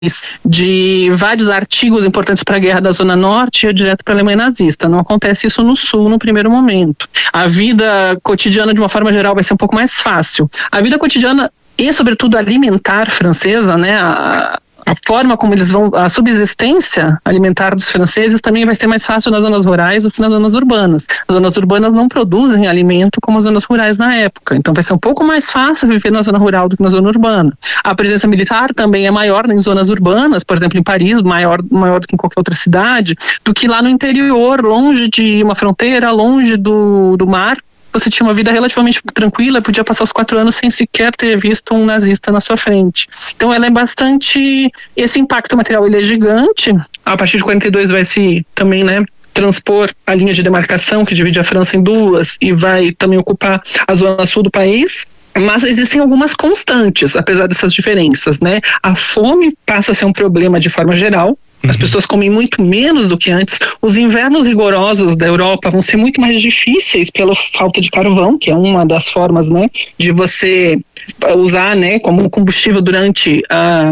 de vários artigos importantes para a guerra da Zona Norte ia direto para a Alemanha nazista. Não acontece isso no Sul no primeiro momento. A vida cotidiana, de uma forma geral, vai ser um pouco mais fácil. A vida cotidiana e, sobretudo, alimentar francesa, né, a forma como eles vão, a subsistência alimentar dos franceses também vai ser mais fácil nas zonas rurais do que nas zonas urbanas. As zonas urbanas não produzem alimento como as zonas rurais na época, então vai ser um pouco mais fácil viver na zona rural do que na zona urbana. A presença militar também é maior em zonas urbanas, por exemplo em Paris, maior do que em qualquer outra cidade, do que lá no interior, longe de uma fronteira, longe do mar. Você tinha uma vida relativamente tranquila, podia passar os 4 anos sem sequer ter visto um nazista na sua frente. Então ela é bastante... Esse impacto material, ele é gigante. A partir de 42 vai se também, né, transpor a linha de demarcação que divide a França em duas e vai também ocupar a zona sul do país. Mas existem algumas constantes, apesar dessas diferenças, né? A fome passa a ser um problema de forma geral. As pessoas comem muito menos do que antes. Os invernos rigorosos da Europa vão ser muito mais difíceis pela falta de carvão, que é uma das formas, né, de você usar, né, como combustível durante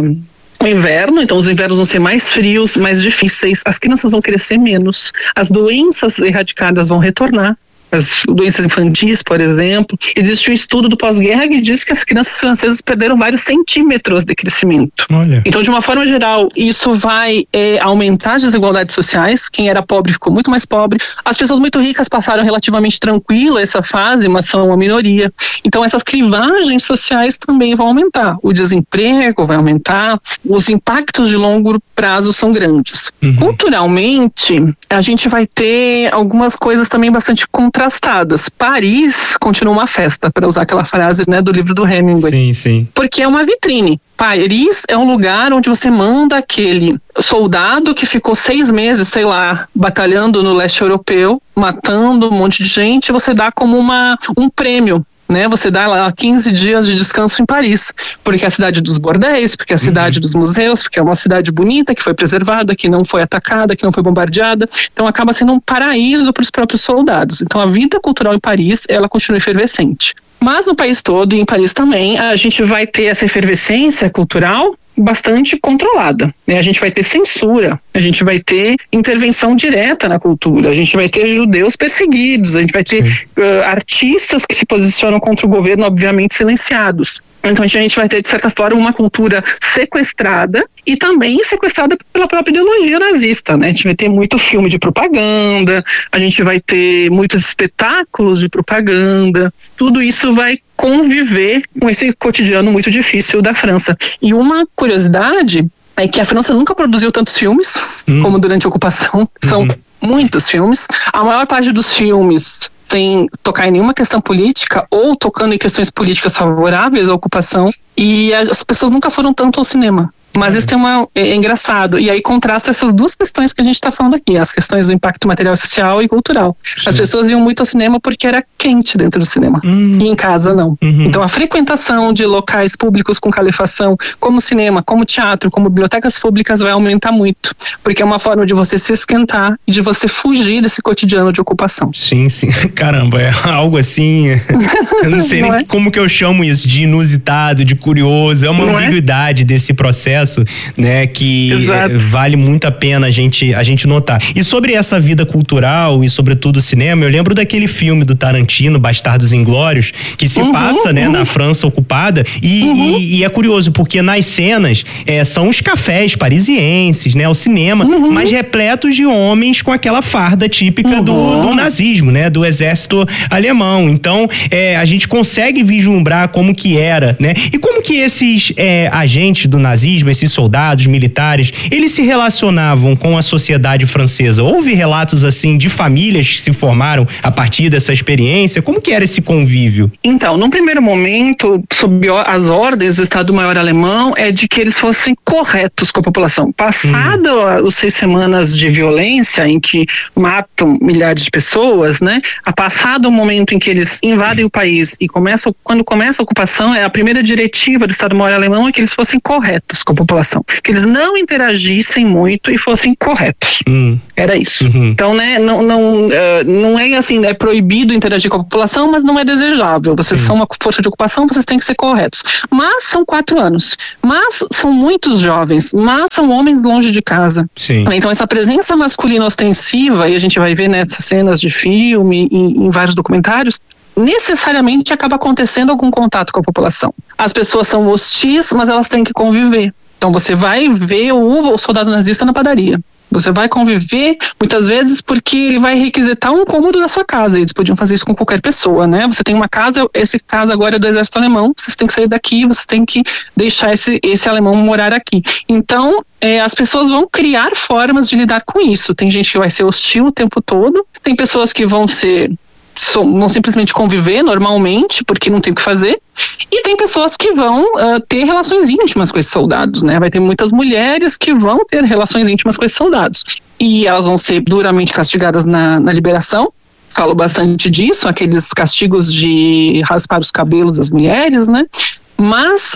o inverno. Então os invernos vão ser mais frios, mais difíceis. As crianças vão crescer menos. As doenças erradicadas vão retornar. As doenças infantis, por exemplo. Existe um estudo do pós-guerra que diz que as crianças francesas perderam vários centímetros de crescimento. Olha. Então, de uma forma geral, isso vai aumentar as desigualdades sociais. Quem era pobre ficou muito mais pobre. As pessoas muito ricas passaram relativamente tranquila essa fase, mas são uma minoria. Então, essas clivagens sociais também vão aumentar. O desemprego vai aumentar. Os impactos de longo prazo são grandes. Culturalmente, a gente vai ter algumas coisas também bastante contrastadas. Paris continua uma festa, para usar aquela frase, né, do livro do Hemingway. Sim, sim. Porque é uma vitrine. Paris é um lugar onde você manda aquele soldado que ficou 6 meses, sei lá, batalhando no leste europeu, matando um monte de gente, você dá como um prêmio. Né, você dá lá 15 dias de descanso em Paris, porque é a cidade dos bordéis, porque é a cidade dos museus, porque é uma cidade bonita, que foi preservada, que não foi atacada, que não foi bombardeada. Então acaba sendo um paraíso para os próprios soldados. Então a vida cultural em Paris, ela continua efervescente. Mas no país todo, e em Paris também, a gente vai ter essa efervescência cultural bastante controlada, né? A gente vai ter censura, a gente vai ter intervenção direta na cultura, a gente vai ter judeus perseguidos, a gente vai ter artistas que se posicionam contra o governo, obviamente silenciados. Então a gente vai ter, de certa forma, uma cultura sequestrada e também sequestrada pela própria ideologia nazista, né? A gente vai ter muito filme de propaganda, a gente vai ter muitos espetáculos de propaganda, tudo isso vai conviver com esse cotidiano muito difícil da França. E uma curiosidade é que a França nunca produziu tantos filmes como durante a ocupação, são muitos filmes. A maior parte dos filmes sem tocar em nenhuma questão política ou tocando em questões políticas favoráveis à ocupação, e as pessoas nunca foram tanto ao cinema. Mas isso é engraçado, e aí contrasta essas duas questões que a gente está falando aqui, as questões do impacto material, social e cultural. As pessoas iam muito ao cinema porque era quente dentro do cinema, e em casa não. Então a frequentação de locais públicos com calefação, como cinema, como teatro, como bibliotecas públicas, vai aumentar muito, porque é uma forma de você se esquentar e de você fugir desse cotidiano de ocupação. Sim, sim. Caramba, é algo assim, eu não sei nem como que eu chamo isso, de inusitado, de curioso, é uma ambiguidade desse processo, né, que vale muito a pena a gente notar. E sobre essa vida cultural e sobretudo o cinema, eu lembro daquele filme do Tarantino, Bastardos Inglórios, que se passa, né, na França ocupada, e é curioso, porque nas cenas são os cafés parisienses, né, o cinema, mas repletos de homens com aquela farda típica do nazismo, né, do exército alemão. Então, a gente consegue vislumbrar como que era, né, e como que esses agentes do nazismo, esses soldados militares, eles se relacionavam com a sociedade francesa? Houve relatos assim de famílias que se formaram a partir dessa experiência? Como que era esse convívio? Então, num primeiro momento, sob as ordens do Estado-Maior alemão, é de que eles fossem corretos com a população. Passado os 6 semanas de violência em que matam milhares de pessoas, né? Passado o momento em que eles invadem o país e quando começa a ocupação, a primeira diretiva do Estado-Maior alemão é que eles fossem corretos com a população, que eles não interagissem muito e fossem corretos. Era isso. Então, né, não é assim, é proibido interagir com a população, mas não é desejável. Vocês são uma força de ocupação, vocês têm que ser corretos. Mas são 4 anos. Mas são muitos jovens. Mas são homens longe de casa. Sim. Então, essa presença masculina ostensiva, e a gente vai ver nessas cenas de filme, em vários documentários, necessariamente acaba acontecendo algum contato com a população. As pessoas são hostis, mas elas têm que conviver. Então você vai ver o soldado nazista na padaria. Você vai conviver, muitas vezes, porque ele vai requisitar um cômodo da sua casa. Eles podiam fazer isso com qualquer pessoa, né? Você tem uma casa, esse caso agora é do exército alemão, vocês têm que sair daqui, você tem que deixar esse alemão morar aqui. Então, as pessoas vão criar formas de lidar com isso. Tem gente que vai ser hostil o tempo todo, tem pessoas que vão simplesmente conviver normalmente, porque não tem o que fazer, e tem pessoas que vão ter relações íntimas com esses soldados, né? Vai ter muitas mulheres que vão ter relações íntimas com esses soldados, e elas vão ser duramente castigadas na liberação. Falo bastante disso, aqueles castigos de raspar os cabelos das mulheres, né? Mas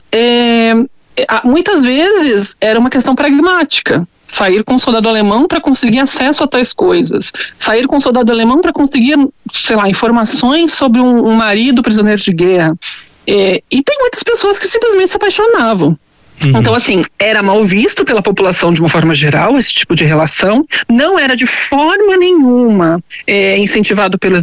muitas vezes era uma questão pragmática. Sair com um soldado alemão para conseguir acesso a tais coisas. Sair com um soldado alemão para conseguir, sei lá, informações sobre um marido prisioneiro de guerra. E tem muitas pessoas que simplesmente se apaixonavam. Então, assim, era mal visto pela população de uma forma geral, esse tipo de relação. Não era de forma nenhuma incentivado pelo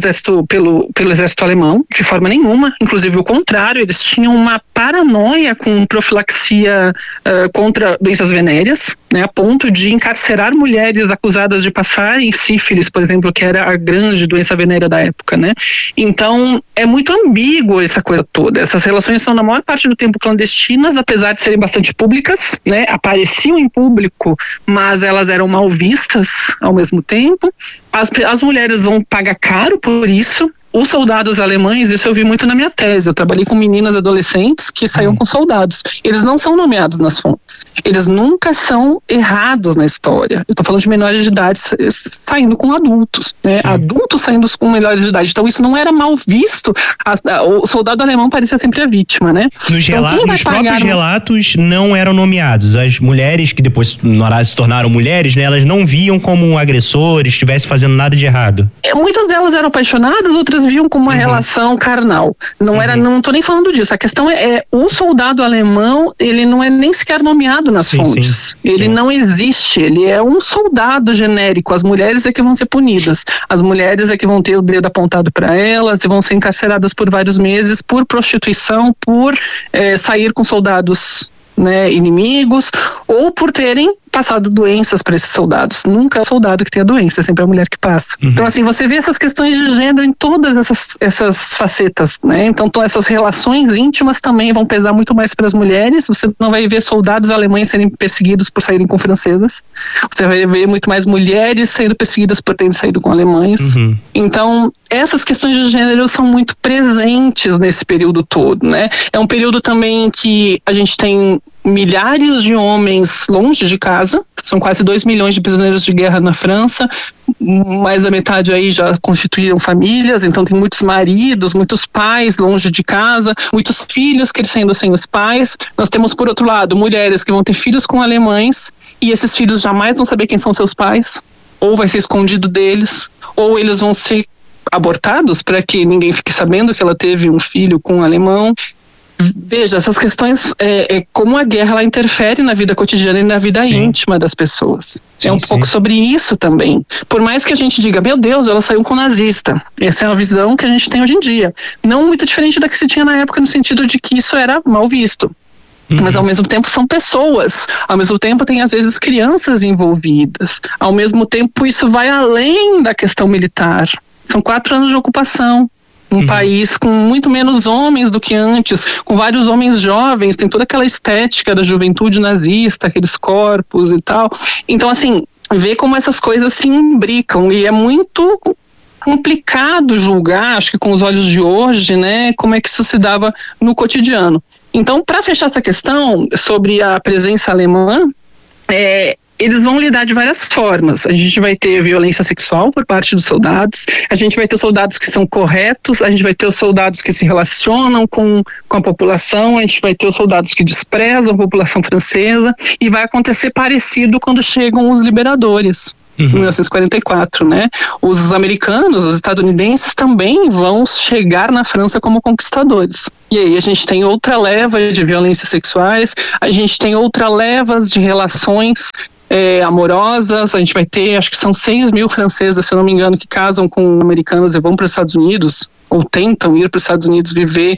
exército alemão, de forma nenhuma. Inclusive o contrário, eles tinham uma paranoia com profilaxia contra doenças venéreas, né, a ponto de encarcerar mulheres acusadas de passarem sífilis, por exemplo, que era a grande doença venérea da época, né? Então, é muito ambíguo essa coisa toda. Essas relações são, na maior parte do tempo, clandestinas, apesar de serem bastante públicas, né? Apareciam em público, mas elas eram mal vistas ao mesmo tempo. As mulheres vão pagar caro por isso. Os soldados alemães, isso eu vi muito na minha tese. Eu trabalhei com meninas adolescentes que saíam com soldados. Eles não são nomeados nas fontes. Eles nunca são errados na história. Eu tô falando de menores de idade saindo com adultos, né? Adultos saindo com menores de idade. Então isso não era mal visto. O soldado alemão parecia sempre a vítima, né? Nos próprios relatos não eram nomeados. As mulheres que depois se tornaram mulheres, né? Elas não viam como agressores, estivessem fazendo nada de errado. Muitas delas eram apaixonadas, outras viam como uma relação carnal. Não tô nem falando disso. A questão o soldado alemão, ele não é nem sequer nomeado nas fontes. Ele não existe. Ele é um soldado genérico. As mulheres é que vão ser punidas. As mulheres é que vão ter o dedo apontado para elas e vão ser encarceradas por vários meses por prostituição, por sair com soldados, né, inimigos, ou por terem passado doenças para esses soldados. Nunca é o soldado que tem a doença, é sempre a mulher que passa. Então, assim, você vê essas questões de gênero em todas essas facetas, né? Então, essas relações íntimas também vão pesar muito mais para as mulheres. Você não vai ver soldados alemães serem perseguidos por saírem com francesas. Você vai ver muito mais mulheres sendo perseguidas por terem saído com alemães. Então, essas questões de gênero são muito presentes nesse período todo, né? É um período também em que a gente tem milhares de homens longe de casa, são quase 2 milhões de prisioneiros de guerra na França, mais da metade aí já constituíram famílias, então tem muitos maridos, muitos pais longe de casa, muitos filhos crescendo sem os pais. Nós temos, por outro lado, mulheres que vão ter filhos com alemães, e esses filhos jamais vão saber quem são seus pais, ou vai ser escondido deles, ou eles vão ser abortados para que ninguém fique sabendo que ela teve um filho com um alemão. Veja, essas questões, como a guerra ela interfere na vida cotidiana e na vida íntima das pessoas. Pouco sobre isso também. Por mais que a gente diga, meu Deus, ela saiu com um nazista. Essa é uma visão que a gente tem hoje em dia. Não muito diferente da que se tinha na época, no sentido de que isso era mal visto. Mas ao mesmo tempo são pessoas, ao mesmo tempo tem às vezes crianças envolvidas, ao mesmo tempo isso vai além da questão militar. São 4 anos de ocupação. Um país com muito menos homens do que antes, com vários homens jovens, tem toda aquela estética da juventude nazista, aqueles corpos e tal. Então, assim, ver como essas coisas se imbricam, e é muito complicado julgar, acho que com os olhos de hoje, né, como é que isso se dava no cotidiano. Então, para fechar essa questão sobre a presença alemã, eles vão lidar de várias formas. A gente vai ter violência sexual por parte dos soldados, a gente vai ter os soldados que são corretos, a gente vai ter os soldados que se relacionam com a população, a gente vai ter os soldados que desprezam a população francesa, e vai acontecer parecido quando chegam os liberadores. Em 1944, né? Os americanos, os estadunidenses também vão chegar na França como conquistadores. E aí a gente tem outra leva de violências sexuais, a gente tem outra leva de relações amorosas, a gente vai ter, acho que são 6 mil franceses, se eu não me engano, que casam com americanos e vão para os Estados Unidos, ou tentam ir para os Estados Unidos viver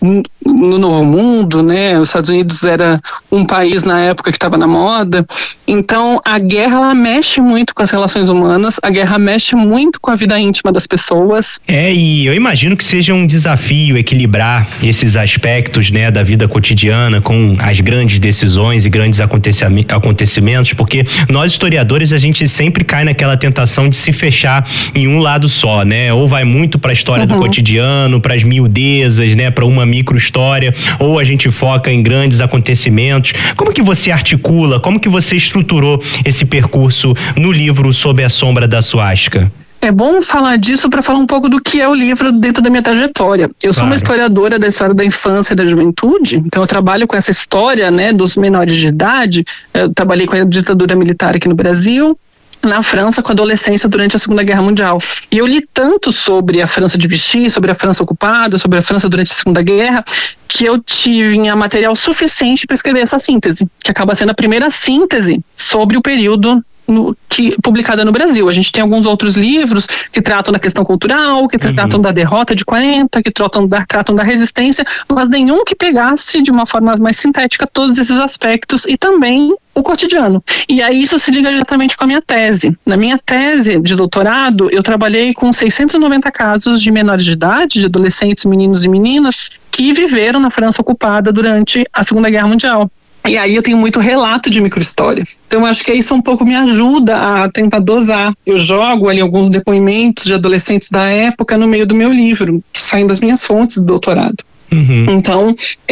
no Novo Mundo, né? Os Estados Unidos era um país na época que estava na moda. Então, a guerra, ela mexe muito com as relações humanas, a guerra mexe muito com a vida íntima das pessoas. E eu imagino que seja um desafio equilibrar esses aspectos, né, da vida cotidiana com as grandes decisões e grandes acontecimentos, porque nós historiadores, a gente sempre cai naquela tentação de se fechar em um lado só, né? Ou vai muito para a história do cotidiano, para as miudezas, né, para uma micro-história, ou a gente foca em grandes acontecimentos. Como que você articula, como que você estruturou esse percurso no livro Sob a Sombra da Suástica? É bom falar disso para falar um pouco do que é o livro dentro da minha trajetória. Eu sou uma historiadora da história da infância e da juventude, então eu trabalho com essa história, né, dos menores de idade. Eu trabalhei com a ditadura militar aqui no Brasil, na França, com a adolescência durante a Segunda Guerra Mundial. E eu li tanto sobre a França de Vichy, sobre a França ocupada, sobre a França durante a Segunda Guerra, que eu tive material suficiente para escrever essa síntese, que acaba sendo a primeira síntese sobre o período publicada no Brasil. A gente tem alguns outros livros que tratam da questão cultural, que tratam da derrota de 40, que tratam da resistência, mas nenhum que pegasse de uma forma mais sintética todos esses aspectos e também o cotidiano. E aí isso se liga diretamente com a minha tese. Na minha tese de doutorado, eu trabalhei com 690 casos de menores de idade, de adolescentes, meninos e meninas, que viveram na França ocupada durante a Segunda Guerra Mundial. E aí eu tenho muito relato de microhistória. Então eu acho que isso um pouco me ajuda a tentar dosar. Eu jogo ali alguns depoimentos de adolescentes da época no meio do meu livro, que saem das minhas fontes do doutorado. Então,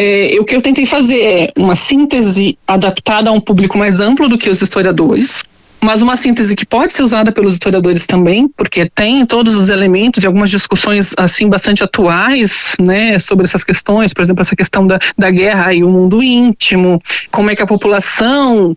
o que eu tentei fazer é uma síntese adaptada a um público mais amplo do que os historiadores, mas uma síntese que pode ser usada pelos historiadores também, porque tem todos os elementos e algumas discussões assim bastante atuais, né, sobre essas questões, por exemplo, essa questão da guerra e o mundo íntimo, como é que a população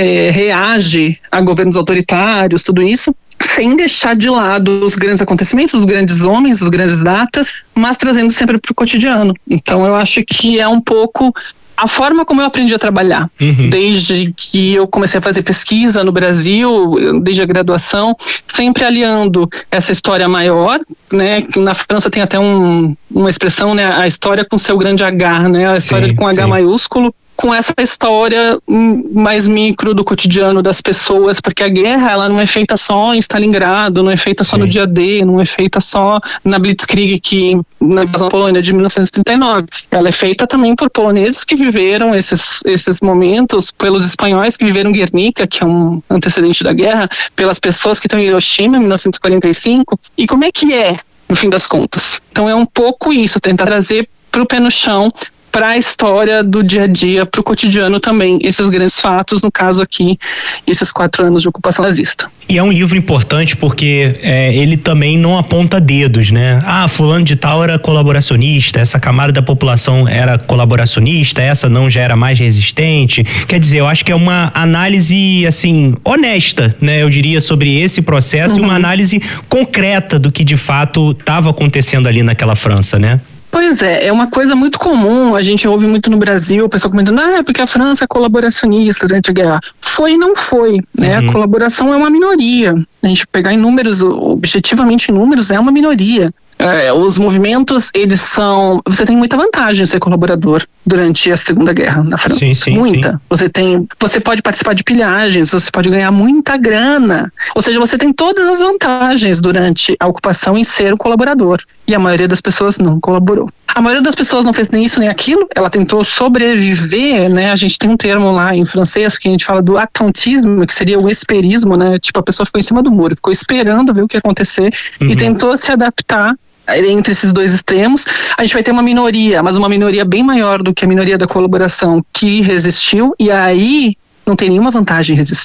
reage a governos autoritários, tudo isso, sem deixar de lado os grandes acontecimentos, os grandes homens, as grandes datas, mas trazendo sempre para o cotidiano. Então eu acho que é um pouco a forma como eu aprendi a trabalhar, desde que eu comecei a fazer pesquisa no Brasil, desde a graduação, sempre aliando essa história maior, né, que na França tem até uma expressão, né, a história com seu grande H, né, a história com H maiúsculo, com essa história mais micro do cotidiano das pessoas, porque a guerra, ela não é feita só em Stalingrado, não é feita só no dia D, não é feita só na Blitzkrieg, na invasão da Polônia de 1939. Ela é feita também por poloneses que viveram esses momentos, pelos espanhóis que viveram Guernica, que é um antecedente da guerra, pelas pessoas que estão em Hiroshima, em 1945. E como é que é, no fim das contas? Então é um pouco isso, tentar trazer para o pé no chão, para a história do dia a dia, para o cotidiano também, esses grandes fatos, no caso aqui, esses 4 anos de ocupação nazista. E é um livro importante porque ele também não aponta dedos, né? Fulano de tal era colaboracionista, essa camada da população era colaboracionista, essa não, já era mais resistente. Quer dizer, eu acho que é uma análise, assim, honesta, né? Eu diria, sobre esse processo, e uma análise concreta do que de fato estava acontecendo ali naquela França, né? Pois é uma coisa muito comum, a gente ouve muito no Brasil, o pessoal comentando, porque a França é colaboracionista durante a guerra. Foi e não foi, né? A colaboração é uma minoria. A gente pegar em números, objetivamente em números, é uma minoria. Os movimentos, você tem muita vantagem em ser colaborador durante a Segunda Guerra na França. Muita. Você pode participar de pilhagens, você pode ganhar muita grana. Ou seja, você tem todas as vantagens durante a ocupação em ser um colaborador. E a maioria das pessoas não colaborou. A maioria das pessoas não fez nem isso nem aquilo, ela tentou sobreviver, né? A gente tem um termo lá em francês que a gente fala do attentisme, que seria o esperismo, né? Tipo, a pessoa ficou em cima do muro, ficou esperando ver o que ia acontecer e tentou se adaptar entre esses dois extremos. A gente vai ter uma minoria, mas uma minoria bem maior do que a minoria da colaboração, que resistiu, e aí não tem nenhuma vantagem em resistir.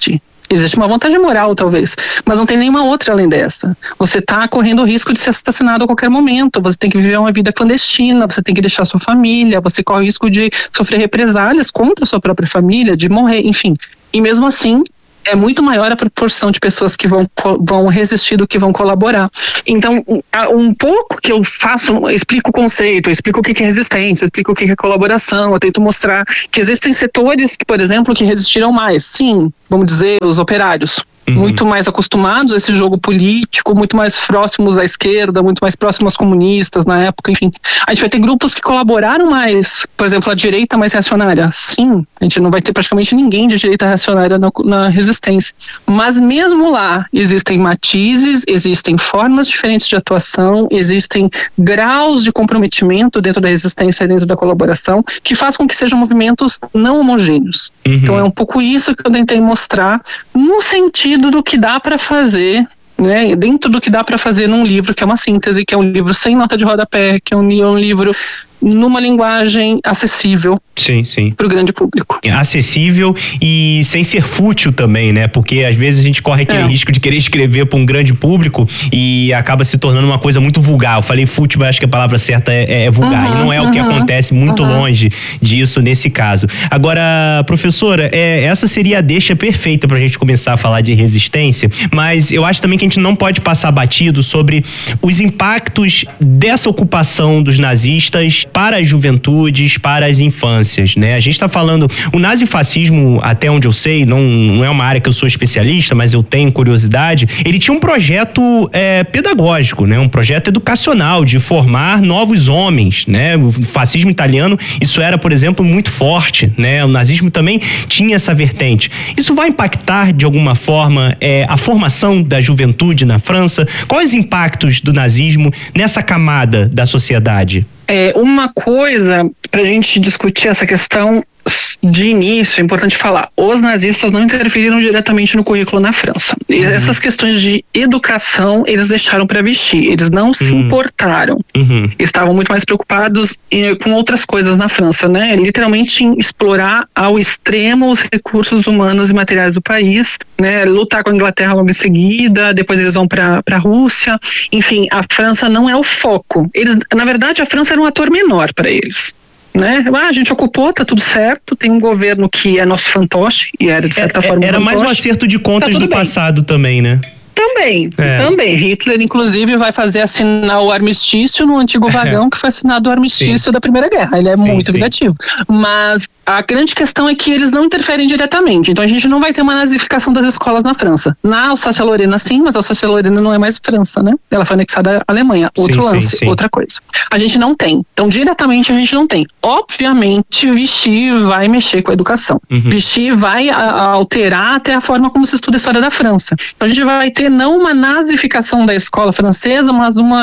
Existe uma vantagem moral, talvez, mas não tem nenhuma outra além dessa. Você está correndo o risco de ser assassinado a qualquer momento, você tem que viver uma vida clandestina, você tem que deixar sua família, você corre o risco de sofrer represálias contra a sua própria família, de morrer, enfim. E mesmo assim, é muito maior a proporção de pessoas que vão resistir do que vão colaborar. Então, um pouco que eu faço, eu explico o conceito, eu explico o que é resistência, eu explico o que é colaboração, eu tento mostrar que existem setores, por exemplo, que resistiram mais. Sim, vamos dizer, os operários. Muito mais acostumados a esse jogo político, muito mais próximos da esquerda, muito mais próximos aos comunistas na época, enfim. A gente vai ter grupos que colaboraram mais, por exemplo, a direita mais reacionária. Sim, a gente não vai ter praticamente ninguém de direita reacionária na resistência. Mas mesmo lá, existem matizes, existem formas diferentes de atuação, existem graus de comprometimento dentro da resistência e dentro da colaboração, que faz com que sejam movimentos não homogêneos. Então é um pouco isso que eu tentei mostrar, no sentido do que dá para fazer, né, dentro do que dá para fazer num livro que é uma síntese, que é um livro sem nota de rodapé, que é um livro numa linguagem acessível. Sim. Para o grande público. Acessível e sem ser fútil também, né? Porque às vezes a gente corre aquele risco de querer escrever para um grande público e acaba se tornando uma coisa muito vulgar. Eu falei fútil, mas acho que a palavra certa é vulgar. E não é o que acontece, muito longe disso nesse caso. Agora, professora, essa seria a deixa perfeita para a gente começar a falar de resistência, mas eu acho também que a gente não pode passar batido sobre os impactos dessa ocupação dos nazistas para as juventudes, para as infâncias. Né? A gente está falando, o nazifascismo, até onde eu sei, não é uma área que eu sou especialista, mas eu tenho curiosidade, ele tinha um projeto pedagógico, né? Um projeto educacional de formar novos homens, né? O fascismo italiano, isso era, por exemplo, muito forte, né? O nazismo também tinha essa vertente. Isso vai impactar de alguma forma a formação da juventude na França? Quais os impactos do nazismo nessa camada da sociedade? Uma coisa, para a gente discutir essa questão de início, é importante falar, os nazistas não interferiram diretamente no currículo na França. E essas questões de educação, eles deixaram para vestir, eles não se importaram. Estavam muito mais preocupados com outras coisas na França, né? Literalmente em explorar ao extremo os recursos humanos e materiais do país, né? Lutar com a Inglaterra logo em seguida, depois eles vão para a Rússia. Enfim, a França não é o foco. Na verdade, a França era um ator menor para eles. Né? A gente ocupou, tá tudo certo, tem um governo que é nosso fantoche, e era de certa forma era mais um acerto de contas do passado também, né? Também. Hitler, inclusive, vai fazer assinar o armistício no antigo vagão que foi assinado o armistício da Primeira Guerra. Ele é muito vingativo. Mas a grande questão é que eles não interferem diretamente. Então a gente não vai ter uma nazificação das escolas na França. Na Alsácia-Lorena, sim, mas a Alsácia-Lorena não é mais França, né? Ela foi anexada à Alemanha. Outro lance, outra coisa. A gente não tem. Então, diretamente, a gente não tem. Obviamente, Vichy vai mexer com a educação. Vichy vai alterar até a forma como se estuda a história da França. Então, a gente vai ter não uma nazificação da escola francesa, mas uma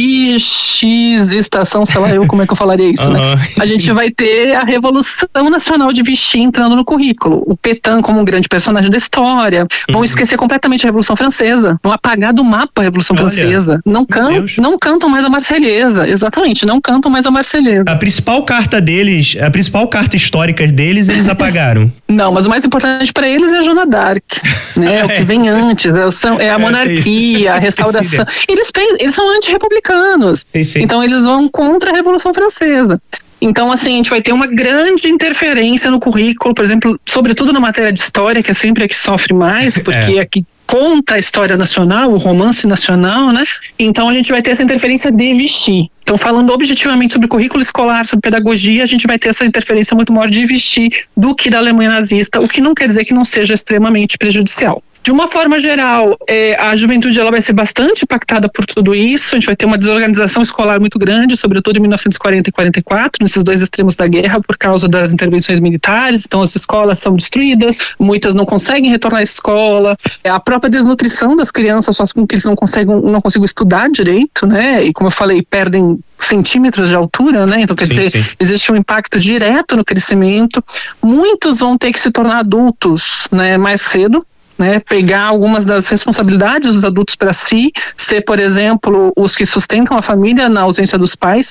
vichização, sei lá eu como é que eu falaria isso, né? A gente vai ter a Revolução Nacional de Vichy entrando no currículo. O Pétain como um grande personagem da história. Vão esquecer completamente a Revolução Francesa. Vão apagar do mapa a Revolução Francesa. Não cantam mais a Marselhesa. Exatamente, não cantam mais a Marselhesa. A principal carta deles, a principal carta histórica deles, eles apagaram. Não, mas o mais importante para eles é a Joana d'Arc, né? O que vem antes, a monarquia, a restauração. Eles são antirrepublicanos. Então eles vão contra a Revolução Francesa. Então, assim, a gente vai ter uma grande interferência no currículo, por exemplo, sobretudo na matéria de história, que é sempre a que sofre mais, porque é que conta a história nacional, o romance nacional, né? Então a gente vai ter essa interferência de Vichy. Então, falando objetivamente sobre currículo escolar, sobre pedagogia, a gente vai ter essa interferência muito maior de Vichy do que da Alemanha nazista, o que não quer dizer que não seja extremamente prejudicial. De uma forma geral, a juventude ela vai ser bastante impactada por tudo isso. A gente vai ter uma desorganização escolar muito grande, sobretudo em 1940 e 44, nesses dois extremos da guerra, por causa das intervenções militares. Então, as escolas são destruídas, muitas não conseguem retornar à escola. A própria desnutrição das crianças faz com que eles não consigam estudar direito, né? E como eu falei, perdem centímetros de altura, né? Então, quer dizer, existe um impacto direto no crescimento. Muitos vão ter que se tornar adultos, né, mais cedo. Né, pegar algumas das responsabilidades dos adultos para si, ser, por exemplo, os que sustentam a família na ausência dos pais.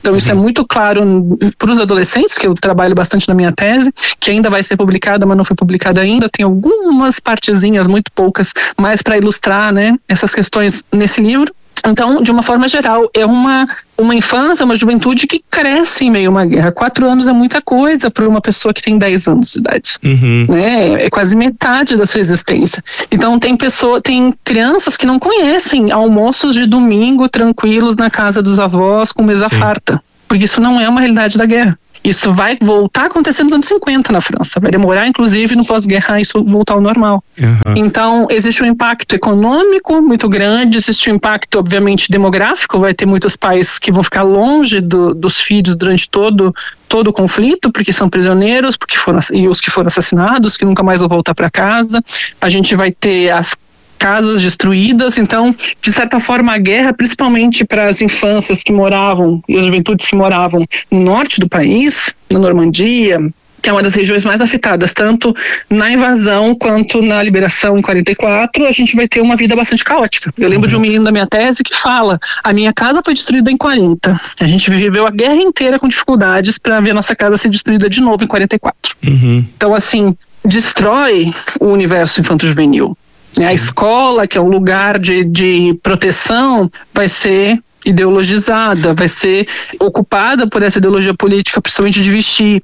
Então isso é muito claro para os adolescentes, que eu trabalho bastante na minha tese, que ainda vai ser publicada, mas não foi publicada ainda. Tem algumas partezinhas, muito poucas, mais para ilustrar, né, essas questões nesse livro. Então, de uma forma geral, é uma infância, uma juventude que cresce em meio a uma guerra. 4 anos é muita coisa para uma pessoa que tem 10 anos de idade. Né? É quase metade da sua existência. Então, tem crianças que não conhecem almoços de domingo tranquilos na casa dos avós com mesa farta, porque isso não é uma realidade da guerra. Isso vai voltar a acontecer nos anos 50 na França. Vai demorar, inclusive, no pós-guerra, isso voltar ao normal. Então, existe um impacto econômico muito grande, existe um impacto, obviamente, demográfico. Vai ter muitos pais que vão ficar longe dos filhos durante todo o conflito, porque são prisioneiros, e os que foram assassinados, que nunca mais vão voltar para casa. A gente vai ter as casas destruídas. Então, de certa forma, a guerra, principalmente para as infâncias que moravam e as juventudes que moravam no norte do país, na Normandia, que é uma das regiões mais afetadas, tanto na invasão quanto na liberação em 44, a gente vai ter uma vida bastante caótica. Eu lembro de um menino da minha tese que fala: a minha casa foi destruída em 40. A gente viveu a guerra inteira com dificuldades para ver a nossa casa ser destruída de novo em 44. Então, assim, destrói o universo infanto-juvenil. A escola, que é um lugar de proteção, vai ser ideologizada, vai ser ocupada por essa ideologia política, principalmente de vestir.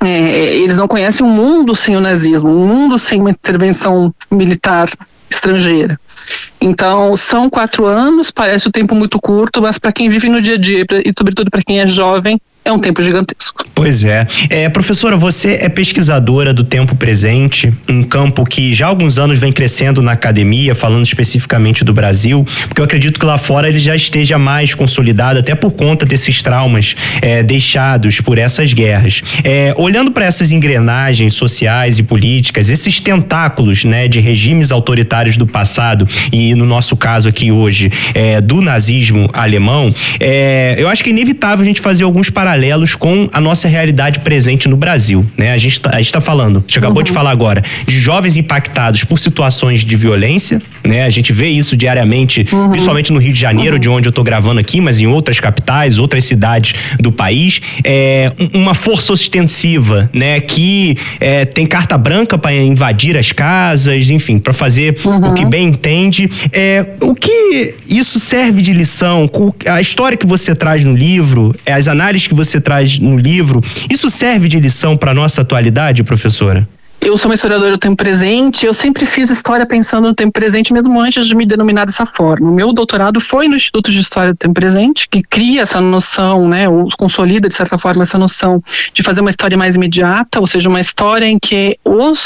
Eles não conhecem um mundo sem o nazismo, um mundo sem uma intervenção militar estrangeira. Então, são 4 anos, parece um tempo muito curto, mas para quem vive no dia a dia e sobretudo para quem é jovem, é um tempo gigantesco. Pois é. Professora, você é pesquisadora do tempo presente, um campo que já há alguns anos vem crescendo na academia, falando especificamente do Brasil, porque eu acredito que lá fora ele já esteja mais consolidado, até por conta desses traumas deixados por essas guerras. Olhando para essas engrenagens sociais e políticas, esses tentáculos, né, de regimes autoritários do passado, e no nosso caso aqui hoje, do nazismo alemão, eu acho que é inevitável a gente fazer alguns paralelos com a nossa realidade presente no Brasil, né? A gente tá falando, a gente acabou de falar agora, de jovens impactados por situações de violência, né? A gente vê isso diariamente, principalmente no Rio de Janeiro, de onde eu tô gravando aqui, mas em outras capitais, outras cidades do país. Uma força ostensiva, né? Que tem carta branca para invadir as casas, enfim, para fazer o que bem entende. O que isso serve de lição? A história que você traz no livro, as análises que você traz no livro, isso serve de lição para a nossa atualidade, professora? Eu sou uma historiadora do tempo presente, eu sempre fiz história pensando no tempo presente, mesmo antes de me denominar dessa forma. O meu doutorado foi no Instituto de História do Tempo Presente, que cria essa noção, né, ou consolida, de certa forma, essa noção de fazer uma história mais imediata, ou seja, uma história em que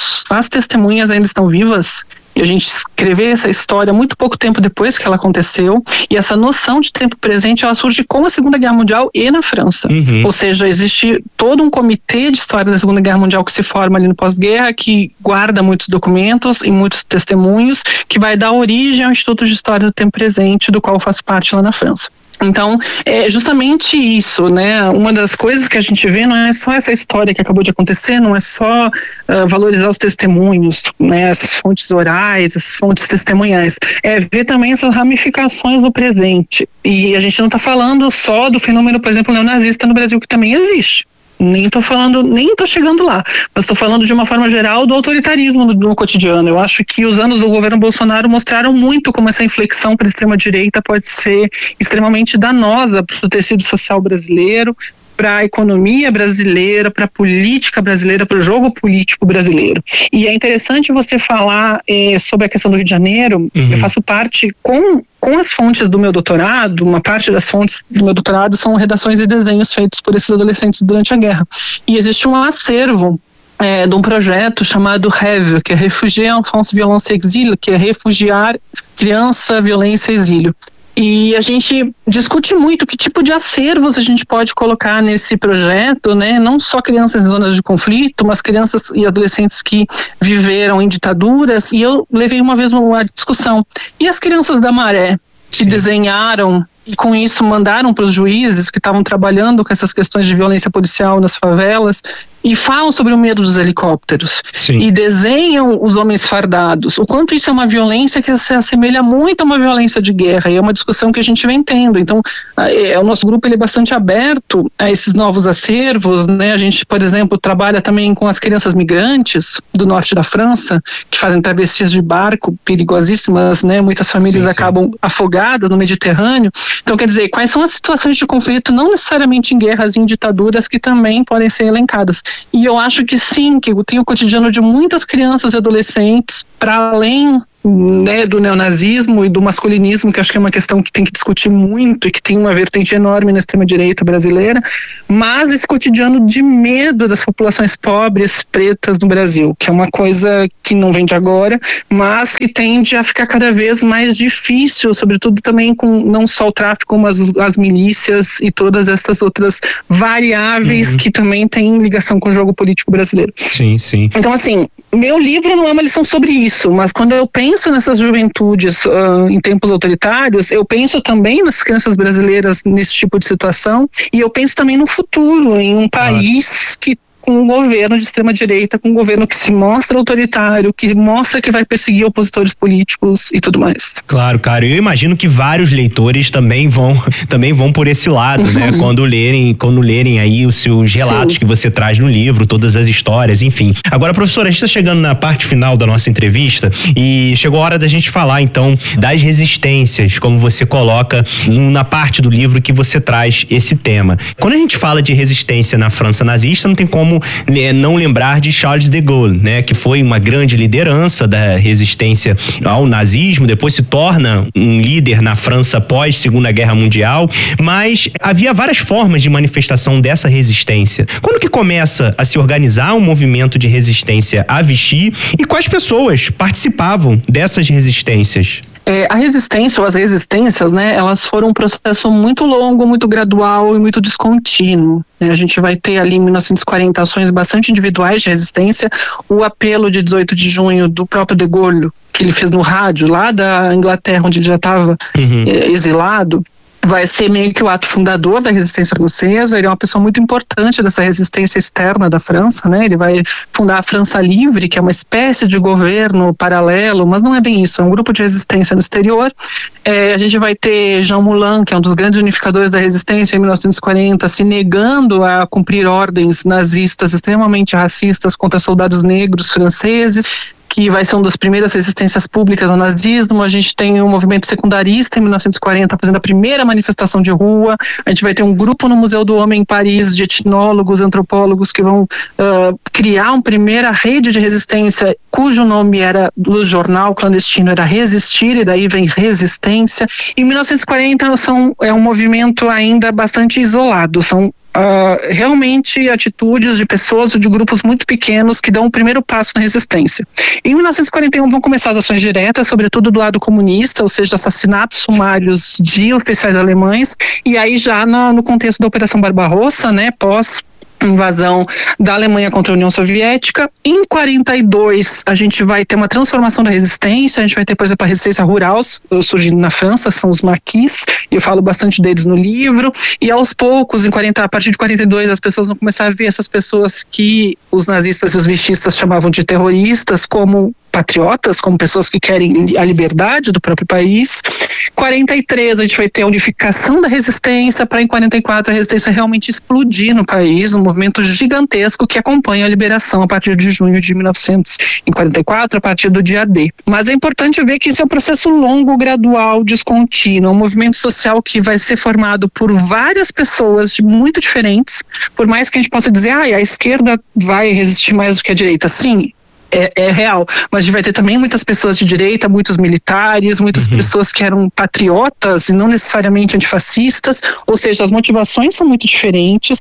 as testemunhas ainda estão vivas, e a gente escrever essa história muito pouco tempo depois que ela aconteceu, e essa noção de tempo presente, ela surge com a Segunda Guerra Mundial e na França. Ou seja, existe todo um comitê de história da Segunda Guerra Mundial que se forma ali no pós-guerra, que guarda muitos documentos e muitos testemunhos, que vai dar origem ao Instituto de História do Tempo Presente, do qual eu faço parte lá na França. Então, é justamente isso, né? Uma das coisas que a gente vê não é só essa história que acabou de acontecer, não é só valorizar os testemunhos, né? Essas fontes orais, essas fontes testemunhais. É ver também essas ramificações do presente. E a gente não está falando só do fenômeno, por exemplo, neonazista no Brasil, que também existe. Nem tô chegando lá, mas estou falando de uma forma geral do autoritarismo no cotidiano. Eu acho que os anos do governo Bolsonaro mostraram muito como essa inflexão para a extrema-direita pode ser extremamente danosa para o tecido social brasileiro, para a economia brasileira, para a política brasileira, para o jogo político brasileiro. E é interessante você falar sobre a questão do Rio de Janeiro. Eu faço parte com as fontes do meu doutorado, uma parte das fontes do meu doutorado são redações e desenhos feitos por esses adolescentes durante a guerra. E existe um acervo de um projeto chamado REV, que é Refugiar Enfance, Violência e Exílio, que é refugiar criança, violência e exílio. E a gente discute muito que tipo de acervos a gente pode colocar nesse projeto, né? Não só crianças em zonas de conflito, mas crianças e adolescentes que viveram em ditaduras. E eu levei uma vez uma discussão. E as crianças da Maré, que desenharam e com isso mandaram para os juízes que estavam trabalhando com essas questões de violência policial nas favelas, e falam sobre o medo dos helicópteros. Sim. E desenham os homens fardados. O quanto isso é uma violência que se assemelha muito a uma violência de guerra, e é uma discussão que a gente vem tendo. Então, o nosso grupo ele é bastante aberto a esses novos acervos, né? A gente, por exemplo, trabalha também com as crianças migrantes do norte da França, que fazem travessias de barco perigosíssimas, né? Muitas famílias acabam afogadas no Mediterrâneo. Então, quer dizer, quais são as situações de conflito, não necessariamente em guerras e em ditaduras, que também podem ser elencadas. E eu acho que sim, que tem o cotidiano de muitas crianças e adolescentes, para além, né, do neonazismo e do masculinismo, que acho que é uma questão que tem que discutir muito e que tem uma vertente enorme na extrema-direita brasileira, mas esse cotidiano de medo das populações pobres, pretas no Brasil, que é uma coisa que não vem de agora, mas que tende a ficar cada vez mais difícil, sobretudo também com não só o tráfico, mas as milícias e todas essas outras variáveis que também têm ligação com o jogo político brasileiro. Sim, sim. Então, assim, meu livro não é uma lição sobre isso, mas quando eu penso nessas juventudes em tempos autoritários, eu penso também nas crianças brasileiras nesse tipo de situação, e eu penso também no futuro, em um país com um governo de extrema-direita, com um governo que se mostra autoritário, que mostra que vai perseguir opositores políticos e tudo mais. Claro, cara. Eu imagino que vários leitores também vão por esse lado, né? Quando lerem aí os seus relatos que você traz no livro, todas as histórias, enfim. Agora, professora, a gente está chegando na parte final da nossa entrevista e chegou a hora da gente falar, então, das resistências, como você coloca na parte do livro que você traz esse tema. Quando a gente fala de resistência na França nazista, não tem como não lembrar de Charles de Gaulle, né, que foi uma grande liderança da resistência ao nazismo, depois se torna um líder na França pós Segunda Guerra Mundial, mas havia várias formas de manifestação dessa resistência. Quando que começa a se organizar um movimento de resistência a Vichy e quais pessoas participavam dessas resistências? A resistência, ou as resistências, né, elas foram um processo muito longo, muito gradual e muito descontínuo. A gente vai ter ali em 1940 ações bastante individuais de resistência, o apelo de 18 de junho do próprio de Gaulle, que ele fez no rádio, lá da Inglaterra, onde ele já estava exilado, vai ser meio que o ato fundador da resistência francesa. Ele é uma pessoa muito importante dessa resistência externa da França, né? Ele vai fundar a França Livre, que é uma espécie de governo paralelo, mas não é bem isso, é um grupo de resistência no exterior. A gente vai ter Jean Moulin, que é um dos grandes unificadores da resistência em 1940, se negando a cumprir ordens nazistas extremamente racistas contra soldados negros franceses, que vai ser uma das primeiras resistências públicas ao nazismo. A gente tem um movimento secundarista em 1940 fazendo a primeira manifestação de rua. A gente vai ter um grupo no Museu do Homem em Paris de etnólogos, antropólogos que vão criar uma primeira rede de resistência cujo nome era do jornal clandestino era Resistir, e daí vem Resistência. Em 1940 é um movimento ainda bastante isolado, são realmente atitudes de pessoas ou de grupos muito pequenos que dão o primeiro passo na resistência. Em 1941 vão começar as ações diretas, sobretudo do lado comunista, ou seja, assassinatos sumários de oficiais alemães, e aí já no contexto da Operação Barbarossa, né, pós invasão da Alemanha contra a União Soviética. Em 42 a gente vai ter uma transformação da resistência, a gente vai ter, por exemplo, a resistência rural surgindo na França, são os maquis, e eu falo bastante deles no livro, e aos poucos, a partir de 42, as pessoas vão começar a ver essas pessoas que os nazistas e os vichistas chamavam de terroristas como patriotas, como pessoas que querem a liberdade do próprio país. 43 a gente vai ter a unificação da resistência, para em 44 a resistência realmente explodir no país, um movimento gigantesco que acompanha a liberação a partir de junho de 1944, a partir do dia D. Mas é importante ver que isso é um processo longo, gradual, descontínuo, um movimento social que vai ser formado por várias pessoas muito diferentes, por mais que a gente possa dizer, a esquerda vai resistir mais do que a direita. Sim, é real, mas a gente vai ter também muitas pessoas de direita, muitos militares, muitas pessoas que eram patriotas e não necessariamente antifascistas, ou seja, as motivações são muito diferentes.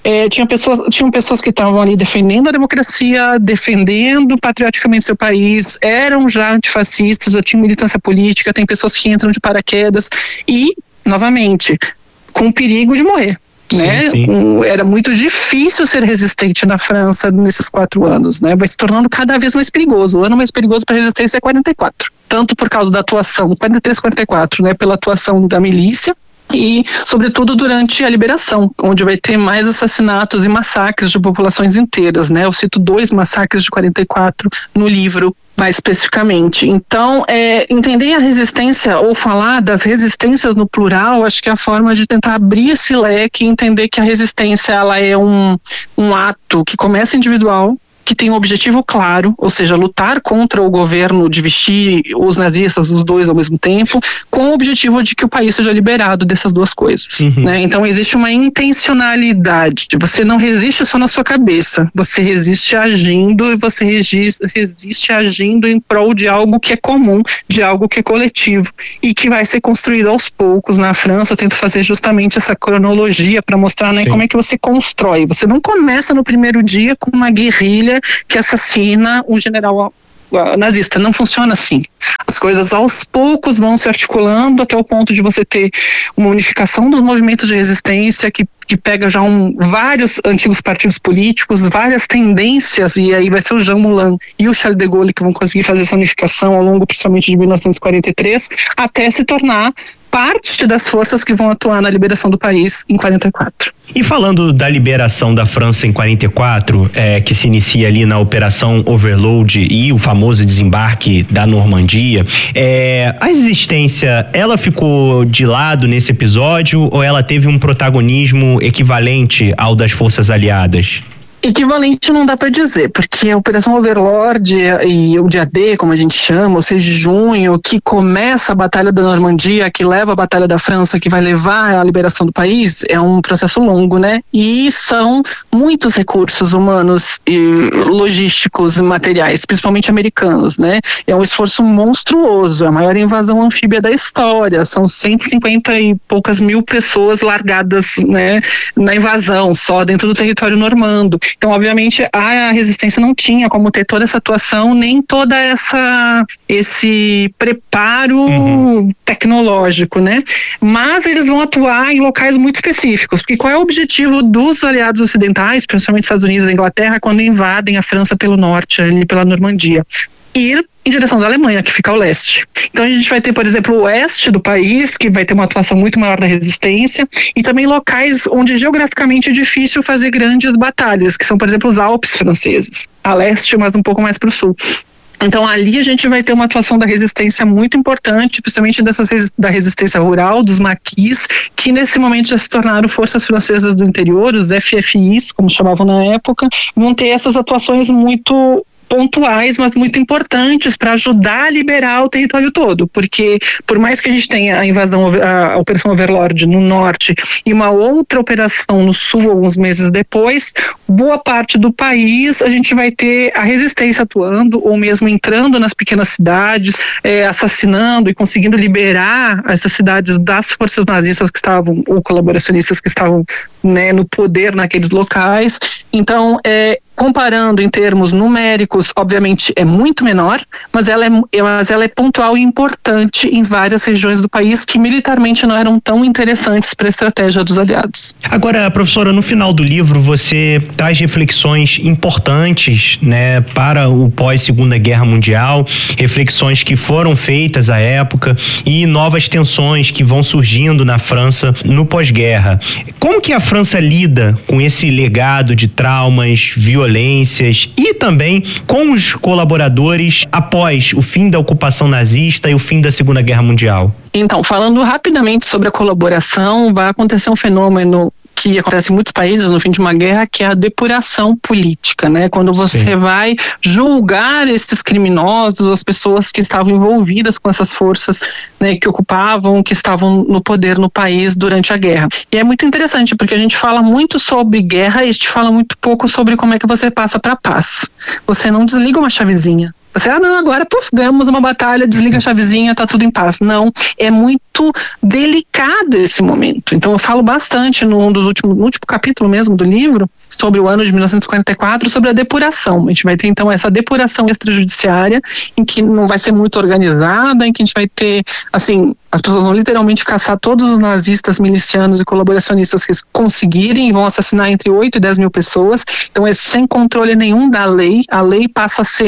Tinham pessoas que estavam ali defendendo a democracia, defendendo patrioticamente seu país, eram já antifascistas, ou tinham militância política, tem pessoas que entram de paraquedas e, novamente, com perigo de morrer. Né? Sim. Era muito difícil ser resistente na França nesses 4 anos, né? Vai se tornando cada vez mais perigoso. O ano mais perigoso para a resistência é 44, tanto por causa da atuação 43, 44, né? Pela atuação da milícia, e, sobretudo, durante a liberação, onde vai ter mais assassinatos e massacres de populações inteiras, né? Eu cito 2 massacres de 44 no livro, mais especificamente. Então, entender a resistência ou falar das resistências no plural, acho que é a forma de tentar abrir esse leque e entender que a resistência ela é um ato que começa individual, que tem um objetivo claro, ou seja, lutar contra o governo de Vichy, os nazistas, os 2 ao mesmo tempo, com o objetivo de que o país seja liberado dessas 2 coisas. Né? Então existe uma intencionalidade, você não resiste só na sua cabeça, você resiste agindo e você resiste agindo em prol de algo que é comum, de algo que é coletivo e que vai ser construído aos poucos. Na França eu tento fazer justamente essa cronologia para mostrar, né, como é que você constrói. Você não começa no primeiro dia com uma guerrilha que assassina um general nazista. Não funciona assim. As coisas aos poucos vão se articulando até o ponto de você ter uma unificação dos movimentos de resistência que pega já vários antigos partidos políticos, várias tendências, e aí vai ser o Jean Moulin e o Charles de Gaulle que vão conseguir fazer essa unificação ao longo, principalmente de 1943, até se tornar parte das forças que vão atuar na liberação do país em 44. E falando da liberação da França em 44, que se inicia ali na Operação Overlord e o famoso desembarque da Normandia, a resistência, ela ficou de lado nesse episódio ou ela teve um protagonismo equivalente ao das forças aliadas? Equivalente não dá para dizer, porque a Operação Overlord e o dia D, como a gente chama, ou 6 de junho, que começa a Batalha da Normandia, que leva a Batalha da França, que vai levar à liberação do país, é um processo longo, né? E são muitos recursos humanos e logísticos e materiais, principalmente americanos, né? É um esforço monstruoso, é a maior invasão anfíbia da história, são 150 e poucas mil pessoas largadas, né, na invasão, só dentro do território normando. Então, obviamente, a resistência não tinha como ter toda essa atuação, nem toda esse preparo tecnológico, né? Mas eles vão atuar em locais muito específicos, porque qual é o objetivo dos aliados ocidentais, principalmente Estados Unidos e Inglaterra, quando invadem a França pelo norte, ali pela Normandia? Ir em direção da Alemanha, que fica ao leste. Então a gente vai ter, por exemplo, o oeste do país, que vai ter uma atuação muito maior da resistência, e também locais onde geograficamente é difícil fazer grandes batalhas, que são, por exemplo, os Alpes franceses, a leste, mas um pouco mais para o sul. Então ali a gente vai ter uma atuação da resistência muito importante, principalmente da resistência rural, dos maquis, que nesse momento já se tornaram forças francesas do interior, os FFIs, como chamavam na época, vão ter essas atuações muito pontuais, mas muito importantes para ajudar a liberar o território todo, porque por mais que a gente tenha a Operação Overlord no norte e uma outra operação no sul alguns meses depois, boa parte do país a gente vai ter a resistência atuando ou mesmo entrando nas pequenas cidades, assassinando e conseguindo liberar essas cidades das forças nazistas que estavam, ou colaboracionistas que estavam, né, no poder naqueles locais. Então, comparando em termos numéricos, obviamente é muito menor, mas ela é pontual e importante em várias regiões do país que militarmente não eram tão interessantes para a estratégia dos aliados. Agora, professora, no final do livro você traz reflexões importantes, né, para o pós-Segunda Guerra Mundial, reflexões que foram feitas à época e novas tensões que vão surgindo na França no pós-guerra. Como que a França lida com esse legado de traumas, violências e também com os colaboradores após o fim da ocupação nazista e o fim da Segunda Guerra Mundial? Então, falando rapidamente sobre a colaboração, vai acontecer um fenômeno que acontece em muitos países no fim de uma guerra, que é a depuração política, né? Quando você vai julgar esses criminosos, as pessoas que estavam envolvidas com essas forças, né, que ocupavam, que estavam no poder no país durante a guerra. E é muito interessante, porque a gente fala muito sobre guerra e a gente fala muito pouco sobre como é que você passa para a paz. Você não desliga uma chavezinha. Você, não, agora ganhamos uma batalha, desliga a chavezinha, tá tudo em paz. Não, é muito delicado esse momento. Então eu falo bastante no último capítulo mesmo do livro, sobre o ano de 1944, sobre a depuração. A gente vai ter então essa depuração extrajudiciária, em que não vai ser muito organizada, em que a gente vai ter, assim, as pessoas vão literalmente caçar todos os nazistas, milicianos e colaboracionistas que conseguirem, e vão assassinar entre 8 e 10 mil pessoas. Então é sem controle nenhum da lei, a lei passa a ser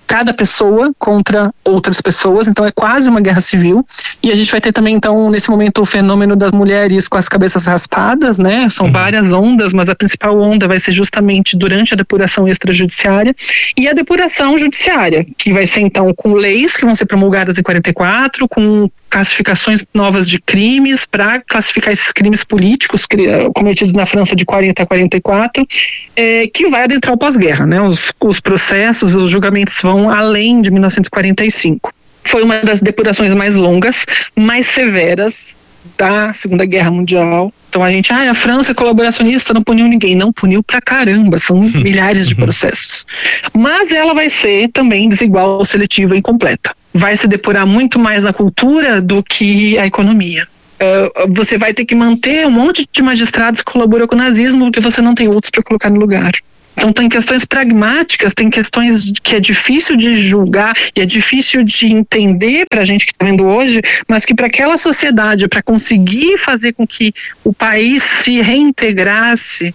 cada pessoa contra outras pessoas, então é quase uma guerra civil. E a gente vai ter também, então, nesse momento, o fenômeno das mulheres com as cabeças raspadas, né? São várias ondas, mas a principal onda vai ser justamente durante a depuração extrajudiciária e a depuração judiciária, que vai ser, então, com leis que vão ser promulgadas em 44, com classificações novas de crimes para classificar esses crimes políticos cometidos na França de 40 a 44, que vai adentrar o pós-guerra, né? Os processos, os julgamentos vão além de 1945. Foi uma das depurações mais longas, mais severas da Segunda Guerra Mundial. Então a França é colaboracionista, não puniu ninguém. Não, puniu pra caramba, são milhares de processos. Mas ela vai ser também desigual, seletiva e incompleta. Vai se depurar muito mais na cultura do que a economia. Você vai ter que manter um monte de magistrados que colaboram com o nazismo porque você não tem outros para colocar no lugar. Então tem questões pragmáticas, tem questões que é difícil de julgar e é difícil de entender para a gente que está vendo hoje, mas que para aquela sociedade, para conseguir fazer com que o país se reintegrasse,